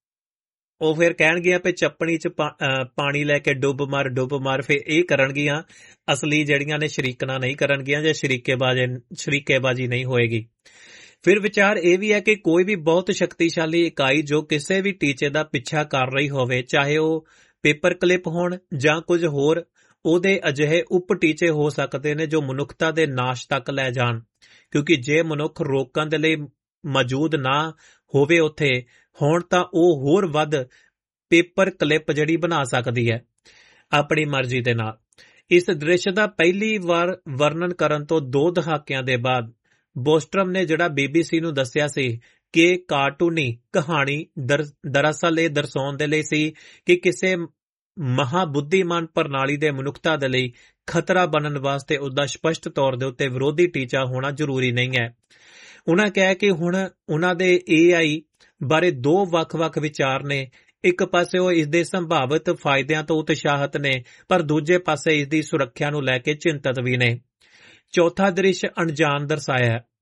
ਉਹ ਫਿਰ ਕਹਿਣਗੀਆਂ ਵੀ ਚੱਪਣੀ 'ਚ ਪਾਣੀ ਲੈ ਕੇ ਡੁੱਬ ਮਾਰ ਡੁੱਬ ਮਾਰ, ਫਿਰ ਇਹ ਕਰਨਗੀਆਂ। ਅਸਲੀ ਜਿਹੜੀਆਂ ਨੇ ਸ਼ਰੀਕਣਾ ਨਹੀਂ ਕਰਨਗੀਆਂ ਜੇ ਸ਼ਰੀਕੇਬਾਜ਼ੀ ਸ਼ਰੀਕੇਬਾਜ਼ੀ ਨਹੀਂ ਹੋਏਗੀ। ਫਿਰ ਵਿਚਾਰ ਇਹ ਵੀ ਹੈ ਕਿ ਕੋਈ ਵੀ ਬਹੁਤ ਸ਼ਕਤੀਸ਼ਾਲੀ ਇਕਾਈ ਜੋ ਕਿਸੇ ਵੀ ਟੀਚੇ ਦਾ ਪਿੱਛਾ ਕਰ ਰਹੀ ਹੋਵੇ, ਚਾਹੇ ਉਹ ਪੇਪਰ ਕਲਿਪ ਹੋਣ ਜਾਂ ਕੁਝ ਹੋਰ, ਉਹਦੇ ਅਜਿਹੇ ਉਪ ਟੀਚੇ ਹੋ ਸਕਦੇ ਨੇ ਜੋ ਮਨੁੱਖਤਾ ਦੇ ਨਾਸ਼ ਤੱਕ ਲੈ ਜਾਣ, ਕਿਉਂਕਿ ਜੇ ਮਨੁੱਖ ਰੋਕਣ ਦੇ ਲਈ ਮੌਜੂਦ ਨਾ ਹੋਵੇ ਉੱਥੇ ਹੋਣ ਤਾਂ ਉਹ ਹੋਰ ਵੱਧ ਪੇਪਰ ਕਲਿਪ ਜਿਹੜੀ ਬਣਾ ਸਕਦੀ ਹੈ ਆਪਣੀ ਮਰਜ਼ੀ ਦੇ ਨਾਲ। ਇਸ ਦ੍ਰਿਸ਼ ਦਾ ਪਹਿਲੀ ਵਾਰ ਵਰਣਨ ਕਰਨ ਤੋਂ ਦੋ ਦਹਾਕਿਆਂ ਦੇ ਬਾਅਦ ਬੋਸਟਰਮ ਨੇ ਜਿਹੜਾ ਬੀ ਬੀ ਸੀ ਨੂੰ ਦੱਸਿਆ ਸੀ ਕਿ ਕਾਰਟੂਨੀ ਕਹਾਣੀ ਦਰਅਸਲ ਇਹ ਦਰਸਾਉਣ ਦੇ ਲਈ ਸੀ ਕਿ ਕਿਸੇ ਮਹਾਬੁੱਧੀਮਾਨ ਪ੍ਰਣਾਲੀ ਦੇ ਮਨੁੱਖਤਾ ਦੇ ਲਈ ਖਤਰਾ ਬਣਨ ਵਾਸਤੇ ਉਸਦਾ ਸਪਸ਼ਟ ਤੌਰ ਦੇ ਉੱਤੇ ਵਿਰੋਧੀ ਟੀਚਾ ਹੋਣਾ ਜ਼ਰੂਰੀ ਨਹੀਂ ਹੈ। ਉਹਨਾਂ ਕਿਹਾ ਕਿ ਹੁਣ ਉਹਨਾਂ ਦੇ ਏ ਆਈ ਬਾਰੇ ਦੋ ਵੱਖ-ਵੱਖ ਵਿਚਾਰ ਨੇ। ਇੱਕ ਪਾਸੇ ਉਹ ਇਸ ਦੇ ਸੰਭਾਵਿਤ ਫਾਇਦਿਆਂ ਤੋਂ ਉਤਸ਼ਾਹਿਤ ਨੇ, ਪਰ ਦੂਜੇ ਪਾਸੇ ਇਸ ਦੀ ਸੁਰੱਖਿਆ ਨੂੰ ਲੈ ਕੇ ਚਿੰਤਤ ਵੀ ਨੇ। ਚੌਥਾ ਦ੍ਰਿਸ਼ ਅਣਜਾਣ ਦਰਸਾਇਆ ਹੈ।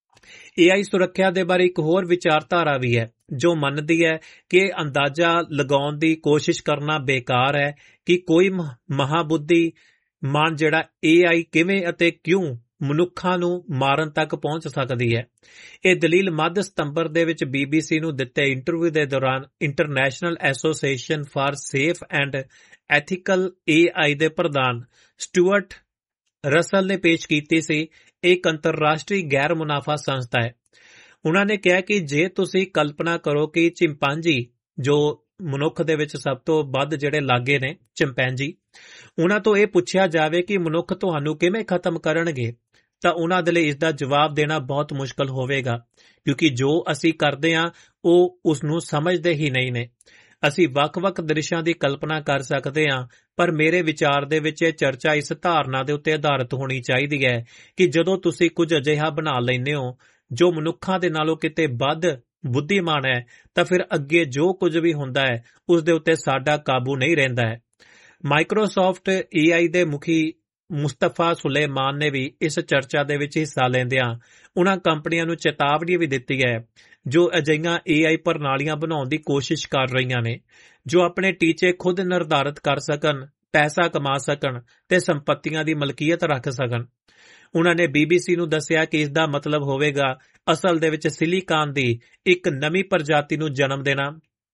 ਏ ਆਈ ਸੁਰੱਖਿਆ ਦੇ ਬਾਰੇ ਇੱਕ ਹੋਰ ਵਿਚਾਰਧਾਰਾ ਵੀ ਹੈ ਜੋ ਮੰਨਦੀ ਹੈ ਕਿ ਅੰਦਾਜ਼ਾ ਲਗਾਉਣ ਦੀ ਕੋਸ਼ਿਸ਼ ਕਰਨਾ ਬੇਕਾਰ ਹੈ ਕਿ ਕੋਈ ਮਹਾਬੁੱਧੀ ਮਾਨ ਜਿਹੜਾ ਏ ਆਈ ਕਿਵੇਂ ਅਤੇ ਕਿਉਂ ਮਨੁੱਖਾਂ ਨੂੰ ਮਾਰਨ ਤੱਕ ਪਹੁੰਚ ਸਕਦੀ ਹੈ। ਇਹ ਦਲੀਲ ਮੱਧ ਸਤੰਬਰ ਦੇ ਵਿੱਚ ਬੀਬੀਸੀ ਨੂੰ ਦਿੱਤੇ ਇੰਟਰਵਿਊ ਦੇ ਦੌਰਾਨ international association for safe and ethical ਏ ਆਈ ਦੇ ਪ੍ਰਧਾਨ ਸਟੂਅਰਟ ਰਸਲ ਨੇ ਪੇਸ਼ ਕੀਤੀ ਸੀ। ਇਹ ਇੱਕ ਅੰਤਰਰਾਸ਼ਟਰੀ ਗੈਰ ਮੁਨਾਫਾ ਸੰਸਥਾ ਹੈ। ਉਹਨਾਂ ਨੇ ਕਿਹਾ ਕਿ ਜੇ ਤੁਸੀਂ ਕਲਪਨਾ ਕਰੋ ਕਿ ਚਿੰਪਾਂਜੀ, ਜੋ ਮਨੁੱਖ ਦੇ ਵਿੱਚ ਸਭ ਤੋਂ ਵੱਧ ਜਿਹੜੇ ਲਾਗੇ ਨੇ ਚਿੰਪੈਂਜੀ, ਉਹਨਾਂ ਤੋਂ ਇਹ ਪੁੱਛਿਆ ਜਾਵੇ ਕਿ ਮਨੁੱਖ ਤੁਹਾਨੂੰ ਕਿਵੇਂ ਖਤਮ ਕਰਨਗੇ, ਤਾਂ ਉਹਨਾਂ ਦੇ ਲਈ ਇਸ ਦਾ ਜਵਾਬ ਦੇਣਾ ਬਹੁਤ ਮੁਸ਼ਕਲ ਹੋਵੇਗਾ, ਕਿਉਂਕਿ ਜੋ ਅਸੀਂ ਕਰਦੇ ਹਾਂ ਉਹ ਉਸ ਨੂੰ ਸਮਝਦੇ ਹੀ ਨਹੀਂ ਨੇ। ਅਸੀਂ ਵੱਖ-ਵੱਖ ਦ੍ਰਿਸ਼ਾਂ ਦੀ ਕਲਪਨਾ ਕਰ ਸਕਦੇ ਹਾਂ, ਪਰ ਮੇਰੇ ਵਿਚਾਰ ਦੇ ਵਿੱਚ ਇਹ ਚਰਚਾ ਇਸ ਧਾਰਨਾ ਦੇ ਉੱਤੇ ਆਧਾਰਿਤ ਹੋਣੀ ਚਾਹੀਦੀ ਹੈ ਕਿ ਜਦੋਂ ਤੁਸੀਂ ਕੁਝ ਅਜਿਹਾ ਬਣਾ ਲੈਂਦੇ ਹੋ ਜੋ ਮਨੁੱਖਾਂ ਦੇ ਨਾਲੋਂ ਕਿਤੇ ਵੱਧ ਬੁੱਧੀਮਾਨ ਹੈ, ਤਾਂ ਫਿਰ ਅੱਗੇ ਜੋ ਕੁਝ ਵੀ ਹੁੰਦਾ ਹੈ ਉਸ ਦੇ ਉੱਤੇ ਸਾਡਾ ਕਾਬੂ ਨਹੀਂ ਰਹਿੰਦਾ ਹੈ। ਮਾਈਕਰੋਸਾਫਟ ਏ ਆਈ ਦੇ ਮੁਖੀ ਮੁਸਤਫਾ ਸੁਲੇਮਾਨ ਨੇ ਵੀ ਇਸ ਚਰਚਾ ਦੇ ਵਿੱਚ ਹਿੱਸਾ ਲੈਂਦਿਆਂ ਉਹਨਾਂ ਕੰਪਨੀਆਂ ਨੂੰ ਚੇਤਾਵਨੀ ਵੀ ਦਿੱਤੀ ਹੈ ਜੋ ਅਜਿਹੀਆਂ ਏ ਆਈ ਪ੍ਰਣਾਲੀਆਂ ਬਣਾਉਣ ਦੀ ਕੋਸ਼ਿਸ਼ ਕਰ ਰਹੀਆਂ ਨੇ ਜੋ ਆਪਣੇ ਟੀਚੇ ਖੁਦ ਨਿਰਧਾਰਿਤ ਕਰ ਸਕਣ, ਪੈਸਾ ਕਮਾ ਸਕਣ ਤੇ ਸੰਪਤੀਆਂ ਦੀ ਮਲਕੀਅਤ ਰੱਖ ਸਕਣ। ਉਹਨਾਂ ਨੇ ਬੀਬੀਸੀ ਨੂੰ ਦੱਸਿਆ ਕਿ ਇਸ ਦਾ ਮਤਲਬ ਹੋਵੇਗਾ ਅਸਲ ਦੇ ਵਿੱਚ ਸਿਲੀਕਾਨ ਦੀ ਇੱਕ ਨਵੀਂ ਪ੍ਰਜਾਤੀ ਨੂੰ ਜਨਮ ਦੇਣਾ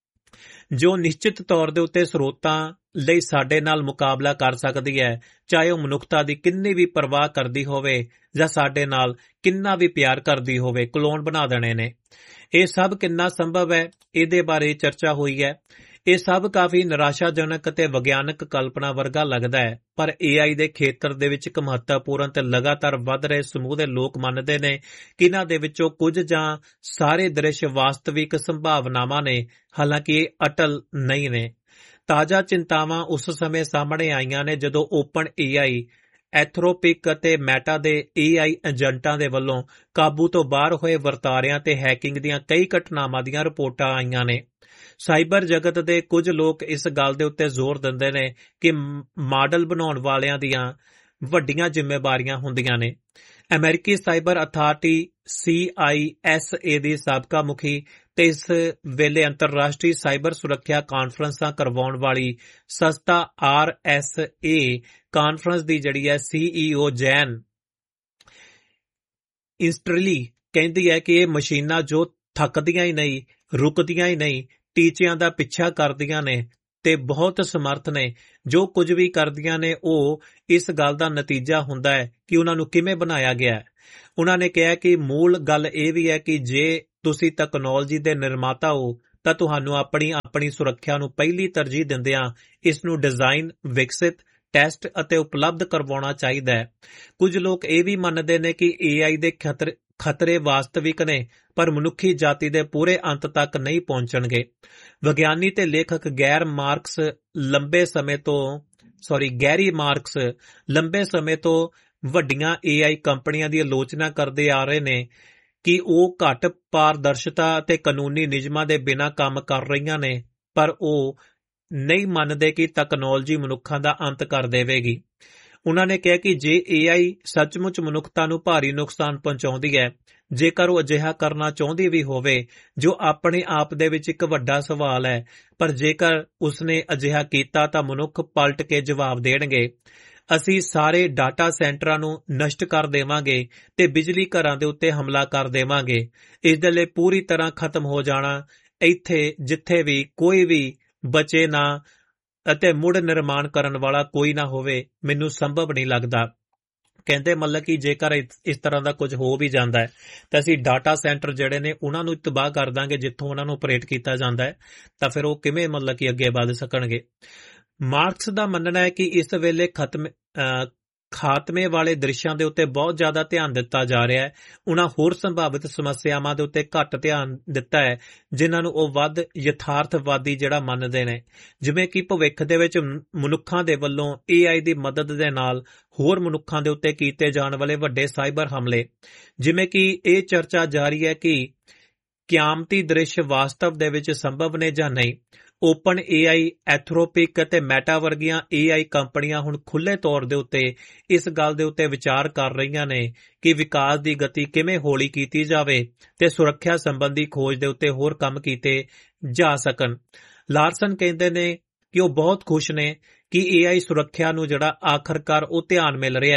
ਜੋ ਨਿਸ਼ਚਿਤ ਤੌਰ ਦੇ ਉੱਤੇ ਸਰੋਤਾਂ ਲਈ ਸਾਡੇ ਨਾਲ ਮੁਕਾਬਲਾ ਕਰ ਸਕਦੀ ਹੈ, ਚਾਹੇ ਉਹ ਮਨੁੱਖਤਾ ਦੀ ਕਿੰਨੀ ਵੀ ਪਰਵਾਹ ਕਰਦੀ ਹੋਵੇ ਜਾਂ ਸਾਡੇ ਨਾਲ ਕਿੰਨਾ ਵੀ ਪਿਆਰ ਕਰਦੀ ਹੋਵੇ। ਕਲੋਨ ਬਣਾ ਦੇਣੇ ਨੇ। ਇਹ ਸਭ ਕਿੰਨਾ ਸੰਭਵ ਹੈ, ਇਹਦੇ ਬਾਰੇ ਚਰਚਾ ਹੋਈ ਹੈ। ਇਹ ਸਭ ਕਾਫੀ ਨਿਰਾਸ਼ਾਜਨਕ ਅਤੇ ਵਿਗਿਆਨਕ ਕਲਪਨਾ ਵਰਗਾ ਲੱਗਦਾ ਹੈ, ਪਰ ਏ ਆਈ ਦੇ ਖੇਤਰ ਦੇ ਵਿੱਚ ਇੱਕ ਮਹੱਤਵਪੂਰਨ ਤੇ ਲਗਾਤਾਰ ਵੱਧ ਰਹੇ ਸਮੂਹ ਦੇ ਲੋਕ ਮੰਨਦੇ ਨੇ ਕਿ ਇਹਨਾਂ ਦੇ ਵਿੱਚੋਂ ਕੁਝ ਜਾਂ ਸਾਰੇ ਦ੍ਰਿਸ਼ ਵਾਸਤਵਿਕ ਸੰਭਾਵਨਾਵਾਂ ਨੇ, ਹਾਲਾਂਕਿ ਇਹ ਅਟਲ ਨਹੀਂ ਨੇ। ਤਾਜ਼ਾ ਚਿੰਤਾਵਾਂ ਉਸ ਸਮੇਂ ਸਾਹਮਣੇ ਆਈਆਂ ਨੇ ਜਦੋਂ ਓਪਨ ਏ ਆਈ, ਐਥਰੋਪਿਕ ਅਤੇ ਮੈਟਾ ਦੇ ਏ ਆਈ ਏਜੰਟਾਂ ਦੇ ਵੱਲੋਂ ਕਾਬੂ ਤੋਂ ਬਾਹਰ ਹੋਏ ਵਰਤਾਰਿਆਂ ਤੇ ਹੈਕਿੰਗ ਦੀਆਂ ਕਈ ਘਟਨਾਵਾਂ ਦੀਆਂ ਰਿਪੋਰਟਾਂ ਆਈਆਂ ਨੇ। ਸਾਈਬਰ ਜਗਤ ਦੇ ਕੁਝ ਲੋਕ ਇਸ ਗੱਲ ਦੇ ਉੱਤੇ ਜ਼ੋਰ ਦਿੰਦੇ ਨੇ ਕਿ ਮਾਡਲ ਬਣਾਉਣ ਵਾਲਿਆਂ ਦੀਆਂ ਵੱਡੀਆਂ ਜ਼ਿੰਮੇਵਾਰੀਆਂ ਹੁੰਦੀਆਂ ਨੇ। ਅਮਰੀਕੀ cyber authority C I S A ਦੀ ਸਾਬਕਾ ਮੁਖੀ ਤੇ ਇਸ ਵੇਲੇ ਅੰਤਰਰਾਸ਼ਟਰੀ ਸਾਈਬਰ ਸੁਰੱਖਿਆ ਕਾਨਫਰੰਸਾਂ ਕਰਵਾਉਣ ਵਾਲੀ ਸੰਸਥਾ ਆਰ ਐਸ ਏ ਕਾਨਫਰੰਸ ਦੀ ਜਿਹੜੀ ਹੈ ਸੀ ਈ ਓ ਜੈਨ ਇੰਸਟਰਲੀ ਕਹਿੰਦੀ ਹੈ ਕਿ ਇਹ ਮਸ਼ੀਨਾਂ ਜੋ ਥੱਕਦੀਆਂ ਹੀ ਨਹੀਂ, ਰੁਕਦੀਆਂ ਹੀ ਨਹੀਂ, ਟੀਚਿਆਂ ਦਾ ਪਿੱਛਾ ਕਰਦੀਆਂ ਨੇ ਤੇ ਬਹੁਤ ਸਮਰਥ ਨੇ। ਜੋ ਕੁਝ ਵੀ ਕਰਦੀਆਂ ਨੇ ਉਹ ਇਸ ਗੱਲ ਦਾ ਨਤੀਜਾ ਹੁੰਦਾ ਹੈ ਕਿ ਉਹਨਾਂ ਨੂੰ ਕਿਵੇਂ ਬਣਾਇਆ ਗਿਆ ਹੈ। ਉਹਨਾਂ ਨੇ ਕਿਹਾ ਕਿ ਮੂਲ ਗੱਲ ਇਹ ਵੀ ਹੈ ਕਿ ਜੇ ਤੁਸੀਂ ਤਕਨਾਲੋਜੀ ਦੇ ਨਿਰਮਾਤਾ ਹੋ ਤਾਂ ਤੁਹਾਨੂੰ ਆਪਣੀ ਆਪਣੀ ਸੁਰੱਖਿਆ ਨੂੰ ਪਹਿਲੀ ਤਰਜੀਹ ਦਿੰਦਿਆਂ ਇਸ ਨੂੰ ਡਿਜ਼ਾਈਨ, ਵਿਕਸਿਤ, ਟੈਸਟ ਅਤੇ ਉਪਲਬਧ ਕਰਵਾਉਣਾ ਚਾਹੀਦਾ ਹੈ। ਕੁਝ ਲੋਕ ਇਹ ਵੀ ਮੰਨਦੇ ਨੇ ਕਿ ਏ ਆਈ ਦੇ ਖਤਰੇ ਖਤਰੇ ਵਾਸਤਵਿਕ ਨੇ, ਪਰ ਮਨੁੱਖੀ ਜਾਤੀ ਦੇ ਪੂਰੇ ਅੰਤ ਤੱਕ ਨਹੀਂ ਪਹੁੰਚਣਗੇ। ਵਿਗਿਆਨੀ ਤੇ ਲੇਖਕ ਗੈਰ ਮਾਰਕਸ ਲੰਬੇ ਸਮੇਂ ਤੋਂ ਸੌਰੀ ਗੈਰੀ ਮਾਰਕਸ ਲੰਬੇ ਸਮੇਂ ਤੋਂ ਵੱਡੀਆਂ ਏ ਆਈ ਕੰਪਨੀਆਂ ਦੀ ਆਲੋਚਨਾ ਕਰਦੇ ਆ ਰਹੇ ਨੇ ਕਿ ਉਹ ਘੱਟ ਪਾਰਦਰਸ਼ਤਾ ਅਤੇ ਕਾਨੂੰਨੀ ਨਿਯਮਾਂ ਦੇ ਬਿਨਾਂ ਕੰਮ ਕਰ ਰਹੀਆਂ ਨੇ, ਪਰ ਉਹ ਨਹੀਂ ਮੰਨਦੇ ਕਿ ਤਕਨਾਲੋਜੀ ਮਨੁੱਖਾਂ ਦਾ ਅੰਤ ਕਰ ਦੇਵੇਗੀ। ਉਹਨਾਂ ਨੇ ਕਿਹਾ ਕਿ ਜੇ ਏ ਆਈ ਸੱਚਮੁੱਚ ਮਨੁੱਖਤਾ ਨੂੰ ਭਾਰੀ ਨੁਕਸਾਨ ਪਹੁੰਚਾਉਂਦੀ ਹੈ, ਜੇਕਰ ਉਹ ਅਜਿਹਾ ਕਰਨਾ ਚਾਹੁੰਦੀ ਵੀ ਹੋਵੇ, ਜੋ ਆਪਣੇ ਆਪ ਦੇ ਵਿੱਚ ਇੱਕ ਵੱਡਾ ਸਵਾਲ ਹੈ, ਪਰ ਜੇਕਰ ਉਸਨੇ ਅਜਿਹਾ ਕੀਤਾ ਤਾਂ ਮਨੁੱਖ ਪਲਟ ਕੇ ਜਵਾਬ ਦੇਣਗੇ। ਅਸੀਂ ਸਾਰੇ ਡਾਟਾ ਸੈਂਟਰਾਂ ਨੂੰ ਨਸ਼ਟ ਕਰ ਦੇਵਾਂਗੇ ਤੇ ਬਿਜਲੀ ਘਰਾਂ ਦੇ ਉੱਤੇ ਹਮਲਾ ਕਰ ਦੇਵਾਂਗੇ। ਇਸ ਦੇ ਲਈ ਪੂਰੀ ਤਰ੍ਹਾਂ ਖਤਮ ਹੋ ਜਾਣਾ, ਇੱਥੇ ਜਿੱਥੇ ਵੀ ਕੋਈ ਵੀ ਬਚੇ ਨਾ ਅਤੇ ਮੁੜ ਨਿਰਮਾਣ ਕਰਨ ਵਾਲਾ ਕੋਈ ਨਾ ਹੋਵੇ, ਮੈਨੂੰ ਸੰਭਵ ਨਹੀਂ ਲੱਗਦਾ। ਕਹਿੰਦੇ ਮਤਲਬ ਕਿ ਜੇਕਰ ਇਸ ਤਰ੍ਹਾਂ ਦਾ ਕੁਝ ਹੋ ਵੀ ਜਾਂਦਾ ਹੈ ਤਾਂ ਅਸੀਂ ਡਾਟਾ ਸੈਂਟਰ ਜਿਹੜੇ ਨੇ ਉਹਨਾਂ ਨੂੰ ਤਬਾਹ ਕਰ ਦਾਂਗੇ ਜਿੱਥੋਂ ਉਹਨਾਂ ਨੂੰ ਆਪਰੇਟ ਕੀਤਾ ਜਾਂਦਾ ਹੈ, ਤਾਂ ਫਿਰ ਉਹ ਕਿਵੇਂ ਮਤਲਬ ਕਿ ਅੱਗੇ ਵਧ ਸਕਣਗੇ। ਮਾਰਕਸ ਦਾ ਮੰਨਣਾ ਹੈ ਕਿ ਇਸ ਵੇਲੇ ਖਤਮ ਖਾਤਮੇ ਵਾਲੇ ਦ੍ਰਿਸ਼ਾਂ ਦੇ ਉੱਤੇ ਬਹੁਤ ਜ਼ਿਆਦਾ ਧਿਆਨ ਦਿੱਤਾ ਜਾ ਰਿਹਾ ਹੈ। ਉਹਨਾਂ ਹੋਰ ਸੰਭਾਵਿਤ ਸਮੱਸਿਆਵਾਂ ਦੇ ਉੱਤੇ ਘੱਟ ਧਿਆਨ ਦਿੱਤਾ ਹੈ ਜਿਨ੍ਹਾਂ ਨੂੰ ਉਹ ਵੱਧ ਯਥਾਰਥਵਾਦੀ ਜਿਹੜਾ ਮੰਨਦੇ ਨੇ, ਜਿਵੇਂ ਕਿ ਭਵਿੱਖ ਦੇ ਵਿੱਚ ਮਨੁੱਖਾਂ ਦੇ ਵੱਲੋਂ ਏ ਆਈ ਦੀ ਮਦਦ ਦੇ ਨਾਲ ਹੋਰ ਮਨੁੱਖਾਂ ਦੇ ਉੱਤੇ ਕੀਤੇ ਜਾਣ ਵਾਲੇ ਵੱਡੇ ਸਾਈਬਰ ਹਮਲੇ। ਜਿਵੇਂ ਕਿ ਇਹ ਚਰਚਾ ਜਾਰੀ ਹੈ ਕਿ ਕਿਆਮਤੀ ਦ੍ਰਿਸ਼ ਵਾਸਤਵ ਦੇ ਵਿੱਚ ਸੰਭਵ ਨੇ ਜਾਂ ਨਹੀਂ। ਓਪਨ ਏ ਆਈ, ਐਥਰੋਪਿਕ ਅਤੇ ਮੈਟਾ ਵਰਗੀਆਂ ਏ ਆਈ ਕੰਪਨੀਆਂ ਹੁਣ ਖੁੱਲ੍ਹੇ ਤੌਰ ਦੇ ਉੱਤੇ ਇਸ ਗੱਲ ਦੇ ਉੱਤੇ ਵਿਚਾਰ ਕਰ ਰਹੀਆਂ ਨੇ ਕਿ ਵਿਕਾਸ ਦੀ ਗਤੀ ਕਿਵੇਂ ਹੌਲੀ ਕੀਤੀ ਜਾਵੇ ਤੇ ਸੁਰੱਖਿਆ ਸੰਬੰਧੀ ਖੋਜ ਦੇ ਉੱਤੇ ਹੋਰ ਕੰਮ ਕੀਤੇ ਜਾ ਸਕਣ। ਲਾਰਸਨ ਕਹਿੰਦੇ ਨੇ ਕਿ ਉਹ ਬਹੁਤ ਖੁਸ਼ ਨੇ ਕਿ ਏ ਆਈ ਸੁਰੱਖਿਆ ਨੂੰ ਜਿਹੜਾ ਆਖਰਕਾਰ ਉਹ ਧਿਆਨ ਮਿਲ ਰਿਹਾ ਹੈ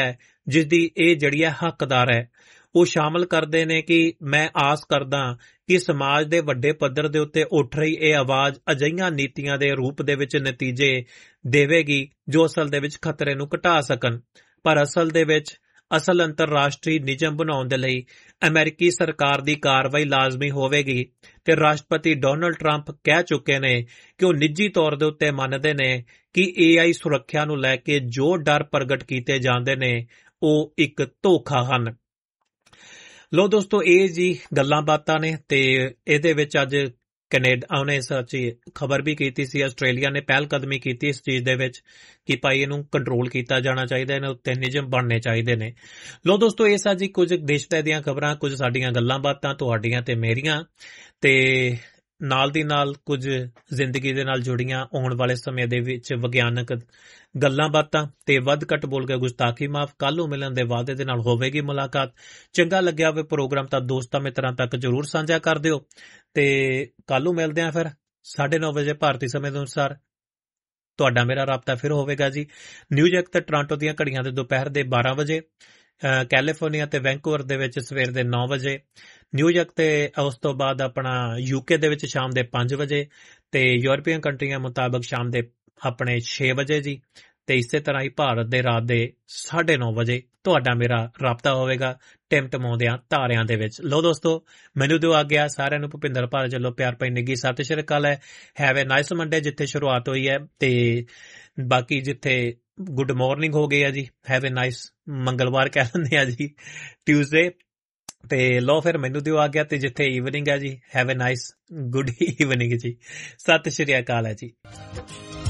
ਜਿਸ ਦੀ ਇਹ ਜਿਹੜੀ ਹੈ ਹੱਕਦਾਰ ਹੈ। ਉਹ ਸ਼ਾਮਲ ਕਰਦੇ ਨੇ ਕਿ ਮੈਂ ਆਸ ਕਰਦਾ ਕਿ ਸਮਾਜ ਦੇ ਵੱਡੇ ਪੱਧਰ ਦੇ ਉੱਤੇ ਉੱਠ ਰਹੀ ਇਹ ਆਵਾਜ਼ ਅਜਿਹੀਆਂ ਨੀਤੀਆਂ ਦੇ ਰੂਪ ਦੇ ਵਿੱਚ ਨਤੀਜੇ ਦੇਵੇਗੀ ਜੋ ਅਸਲ ਦੇ ਵਿੱਚ ਖਤਰੇ ਨੂੰ ਘਟਾ ਸਕਣ। ਪਰ ਅਸਲ ਦੇ ਵਿੱਚ ਅਸਲ ਅੰਤਰਰਾਸ਼ਟਰੀ ਨਿਯਮ ਬਣਾਉਣ ਦੇ ਲਈ ਅਮਰੀਕੀ ਸਰਕਾਰ ਦੀ ਕਾਰਵਾਈ ਲਾਜ਼ਮੀ ਹੋਵੇਗੀ ਤੇ ਰਾਸ਼ਟਰਪਤੀ ਡੋਨਲਡ ਟਰੰਪ ਕਹਿ ਚੁੱਕੇ ਨੇ ਕਿ ਉਹ ਨਿੱਜੀ ਤੌਰ ਦੇ ਉੱਤੇ ਮੰਨਦੇ ਨੇ ਕਿ ਏ ਆਈ ਸੁਰੱਖਿਆ ਨੂੰ ਲੈ ਕੇ ਜੋ ਡਰ ਪ੍ਰਗਟ ਕੀਤੇ ਜਾਂਦੇ ਨੇ ਉਹ ਇੱਕ ਧੋਖਾ ਹਨ। ਲੋ ਦੋਸਤੋ, ਇਹ ਜੀ ਗੱਲਾਂ ਬਾਤਾਂ ਨੇ ਤੇ ਇਹਦੇ ਵਿੱਚ ਅੱਜ ਕੈਨੇਡਾ ਉਹਨੇ ਸੱਚੀ ਖਬਰ ਵੀ ਕੀਤੀ ਸੀ, ਆਸਟ੍ਰੇਲੀਆ ਨੇ ਪਹਿਲ ਕਦਮੀ ਕੀਤੀ ਇਸ ਚੀਜ਼ ਦੇ ਵਿੱਚ ਕਿ ਭਾਈ ਇਹਨੂੰ ਕੰਟਰੋਲ ਕੀਤਾ ਜਾਣਾ ਚਾਹੀਦਾ, ਇਹਨਾਂ ਉੱਤੇ ਨਿਯਮ ਬਣਨੇ ਚਾਹੀਦੇ ਨੇ। ਲੋ ਦੋਸਤੋ, ਇਹ ਸਾ ਜੀ ਕੁਝ ਦੇਸ਼ ਦੀਆਂ ਖਬਰਾਂ, ਕੁਝ ਸਾਡੀਆਂ ਗੱਲਾਂ ਬਾਤਾਂ ਤੁਹਾਡੀਆਂ ਤੇ ਮੇਰੀਆਂ, ਤੇ ਨਾਲ ਦੀ ਨਾਲ ਕੁਝ ਜ਼ਿੰਦਗੀ ਦੇ ਨਾਲ ਜੁੜੀਆਂ ਆਉਣ ਵਾਲੇ ਸਮੇਂ ਦੇ ਵਿੱਚ ਵਿਗਿਆਨਕ ਗੱਲਾਂ ਬਾਤਾਂ ਤੇ ਵੱਧ ਘੱਟ ਬੋਲ ਕੇ ਗੁਸਤਾਖੀ ਮਾਫ। ਕੱਲ੍ਹ ਨੂੰ ਮਿਲਣ ਦੇ ਵਾਅਦੇ ਦੇ ਨਾਲ ਹੋਵੇਗੀ ਮੁਲਾਕਾਤ। ਚੰਗਾ ਲੱਗਿਆ ਹੋਵੇ ਪ੍ਰੋਗਰਾਮ ਤਾਂ ਦੋਸਤਾਂ ਮਿੱਤਰਾਂ ਤੱਕ ਜ਼ਰੂਰ ਸਾਂਝਾ ਕਰ ਦਿਓ ਤੇ ਕੱਲ੍ਹ ਨੂੰ ਮਿਲਦੇ ਹਾਂ ਫਿਰ ਸਾਢੇ ਨੌ ਵਜੇ ਭਾਰਤੀ ਸਮੇਂ ਦੇ ਅਨੁਸਾਰ। ਤੁਹਾਡਾ ਮੇਰਾ ਰਾਬਤਾ ਫਿਰ ਹੋਵੇਗਾ ਜੀ ਨਿਊਯਾਰਕ ਤੇ ਟੋਰਾਂਟੋ ਦੀਆਂ ਘੜੀਆਂ ਦੇ ਦੁਪਹਿਰ ਦੇ ਬਾਰਾਂ ਵਜੇ, ਕੈਲੀਫੋਰਨੀਆ ਤੇ ਵੈਂਕੂਵਰ ਦੇ ਵਿੱਚ ਸਵੇਰ ਦੇ ਨੌ ਵਜੇ, ਨਿਊਯਾਰਕ ਤੇ ਉਸ ਤੋਂ ਬਾਅਦ ਆਪਣਾ ਯੂਕੇ ਦੇ ਵਿੱਚ ਸ਼ਾਮ ਦੇ ਪੰਜ ਵਜੇ ਤੇ ਯੂਰਪੀਅਨ ਕੰਟਰੀਆਂ ਮੁਤਾਬਕ ਸ਼ਾਮ ਦੇ ਆਪਣੇ ਛੇ ਵਜੇ ਜੀ। ਤੇ ਇਸੇ ਤਰ੍ਹਾਂ ਹੀ ਭਾਰਤ ਦੇ ਰਾਤ ਦੇ ਸਾਢੇ ਨੌ ਵਜੇ ਤੁਹਾਡਾ ਮੇਰਾ ਰਾਬਤਾ ਹੋਵੇਗਾ ਟਿਮਟਮਾਉਂਦਿਆਂ ਤਾਰਿਆਂ ਦੇ ਵਿੱਚ। ਲੋ ਦੋਸਤੋ, ਮੈਨੂੰ ਦਿਓ ਆ ਗਿਆ ਸਾਰਿਆਂ ਨੂੰ ਭੁਪਿੰਦਰ ਭਾਰਤ ਚੱਲੋ ਪਿਆਰ ਭਰੀ ਨਿੱਘੀ ਸਤਿ ਸ਼੍ਰੀ ਅਕਾਲ ਹੈ। ਹੈਵ ਏ ਨਾਈਸ ਮੰਡੇ ਜਿੱਥੇ ਸ਼ੁਰੂਆਤ ਹੋਈ ਹੈ, ਤੇ ਬਾਕੀ ਜਿੱਥੇ ਗੁੱਡ ਮਾਰਨਿੰਗ ਹੋ ਗਈ ਆ ਜੀ, ਹੈਵ ਏ ਨਾਈਸ ਮੰਗਲਵਾਰ ਕਹਿ ਲੈਂਦੇ ਆ ਜੀ, ਟਿਊਜ਼ਡੇ। ਤੇ ਲੋ ਫਿਰ ਮੈਨੂੰ ਦਿਓ ਆ ਗਿਆ, ਤੇ ਜਿੱਥੇ ਈਵਨਿੰਗ ਹੈ ਜੀ, have A nice good evening ਜੀ। ਸਤਿ ਸ਼੍ਰੀ ਅਕਾਲ ਹੈ ਜੀ।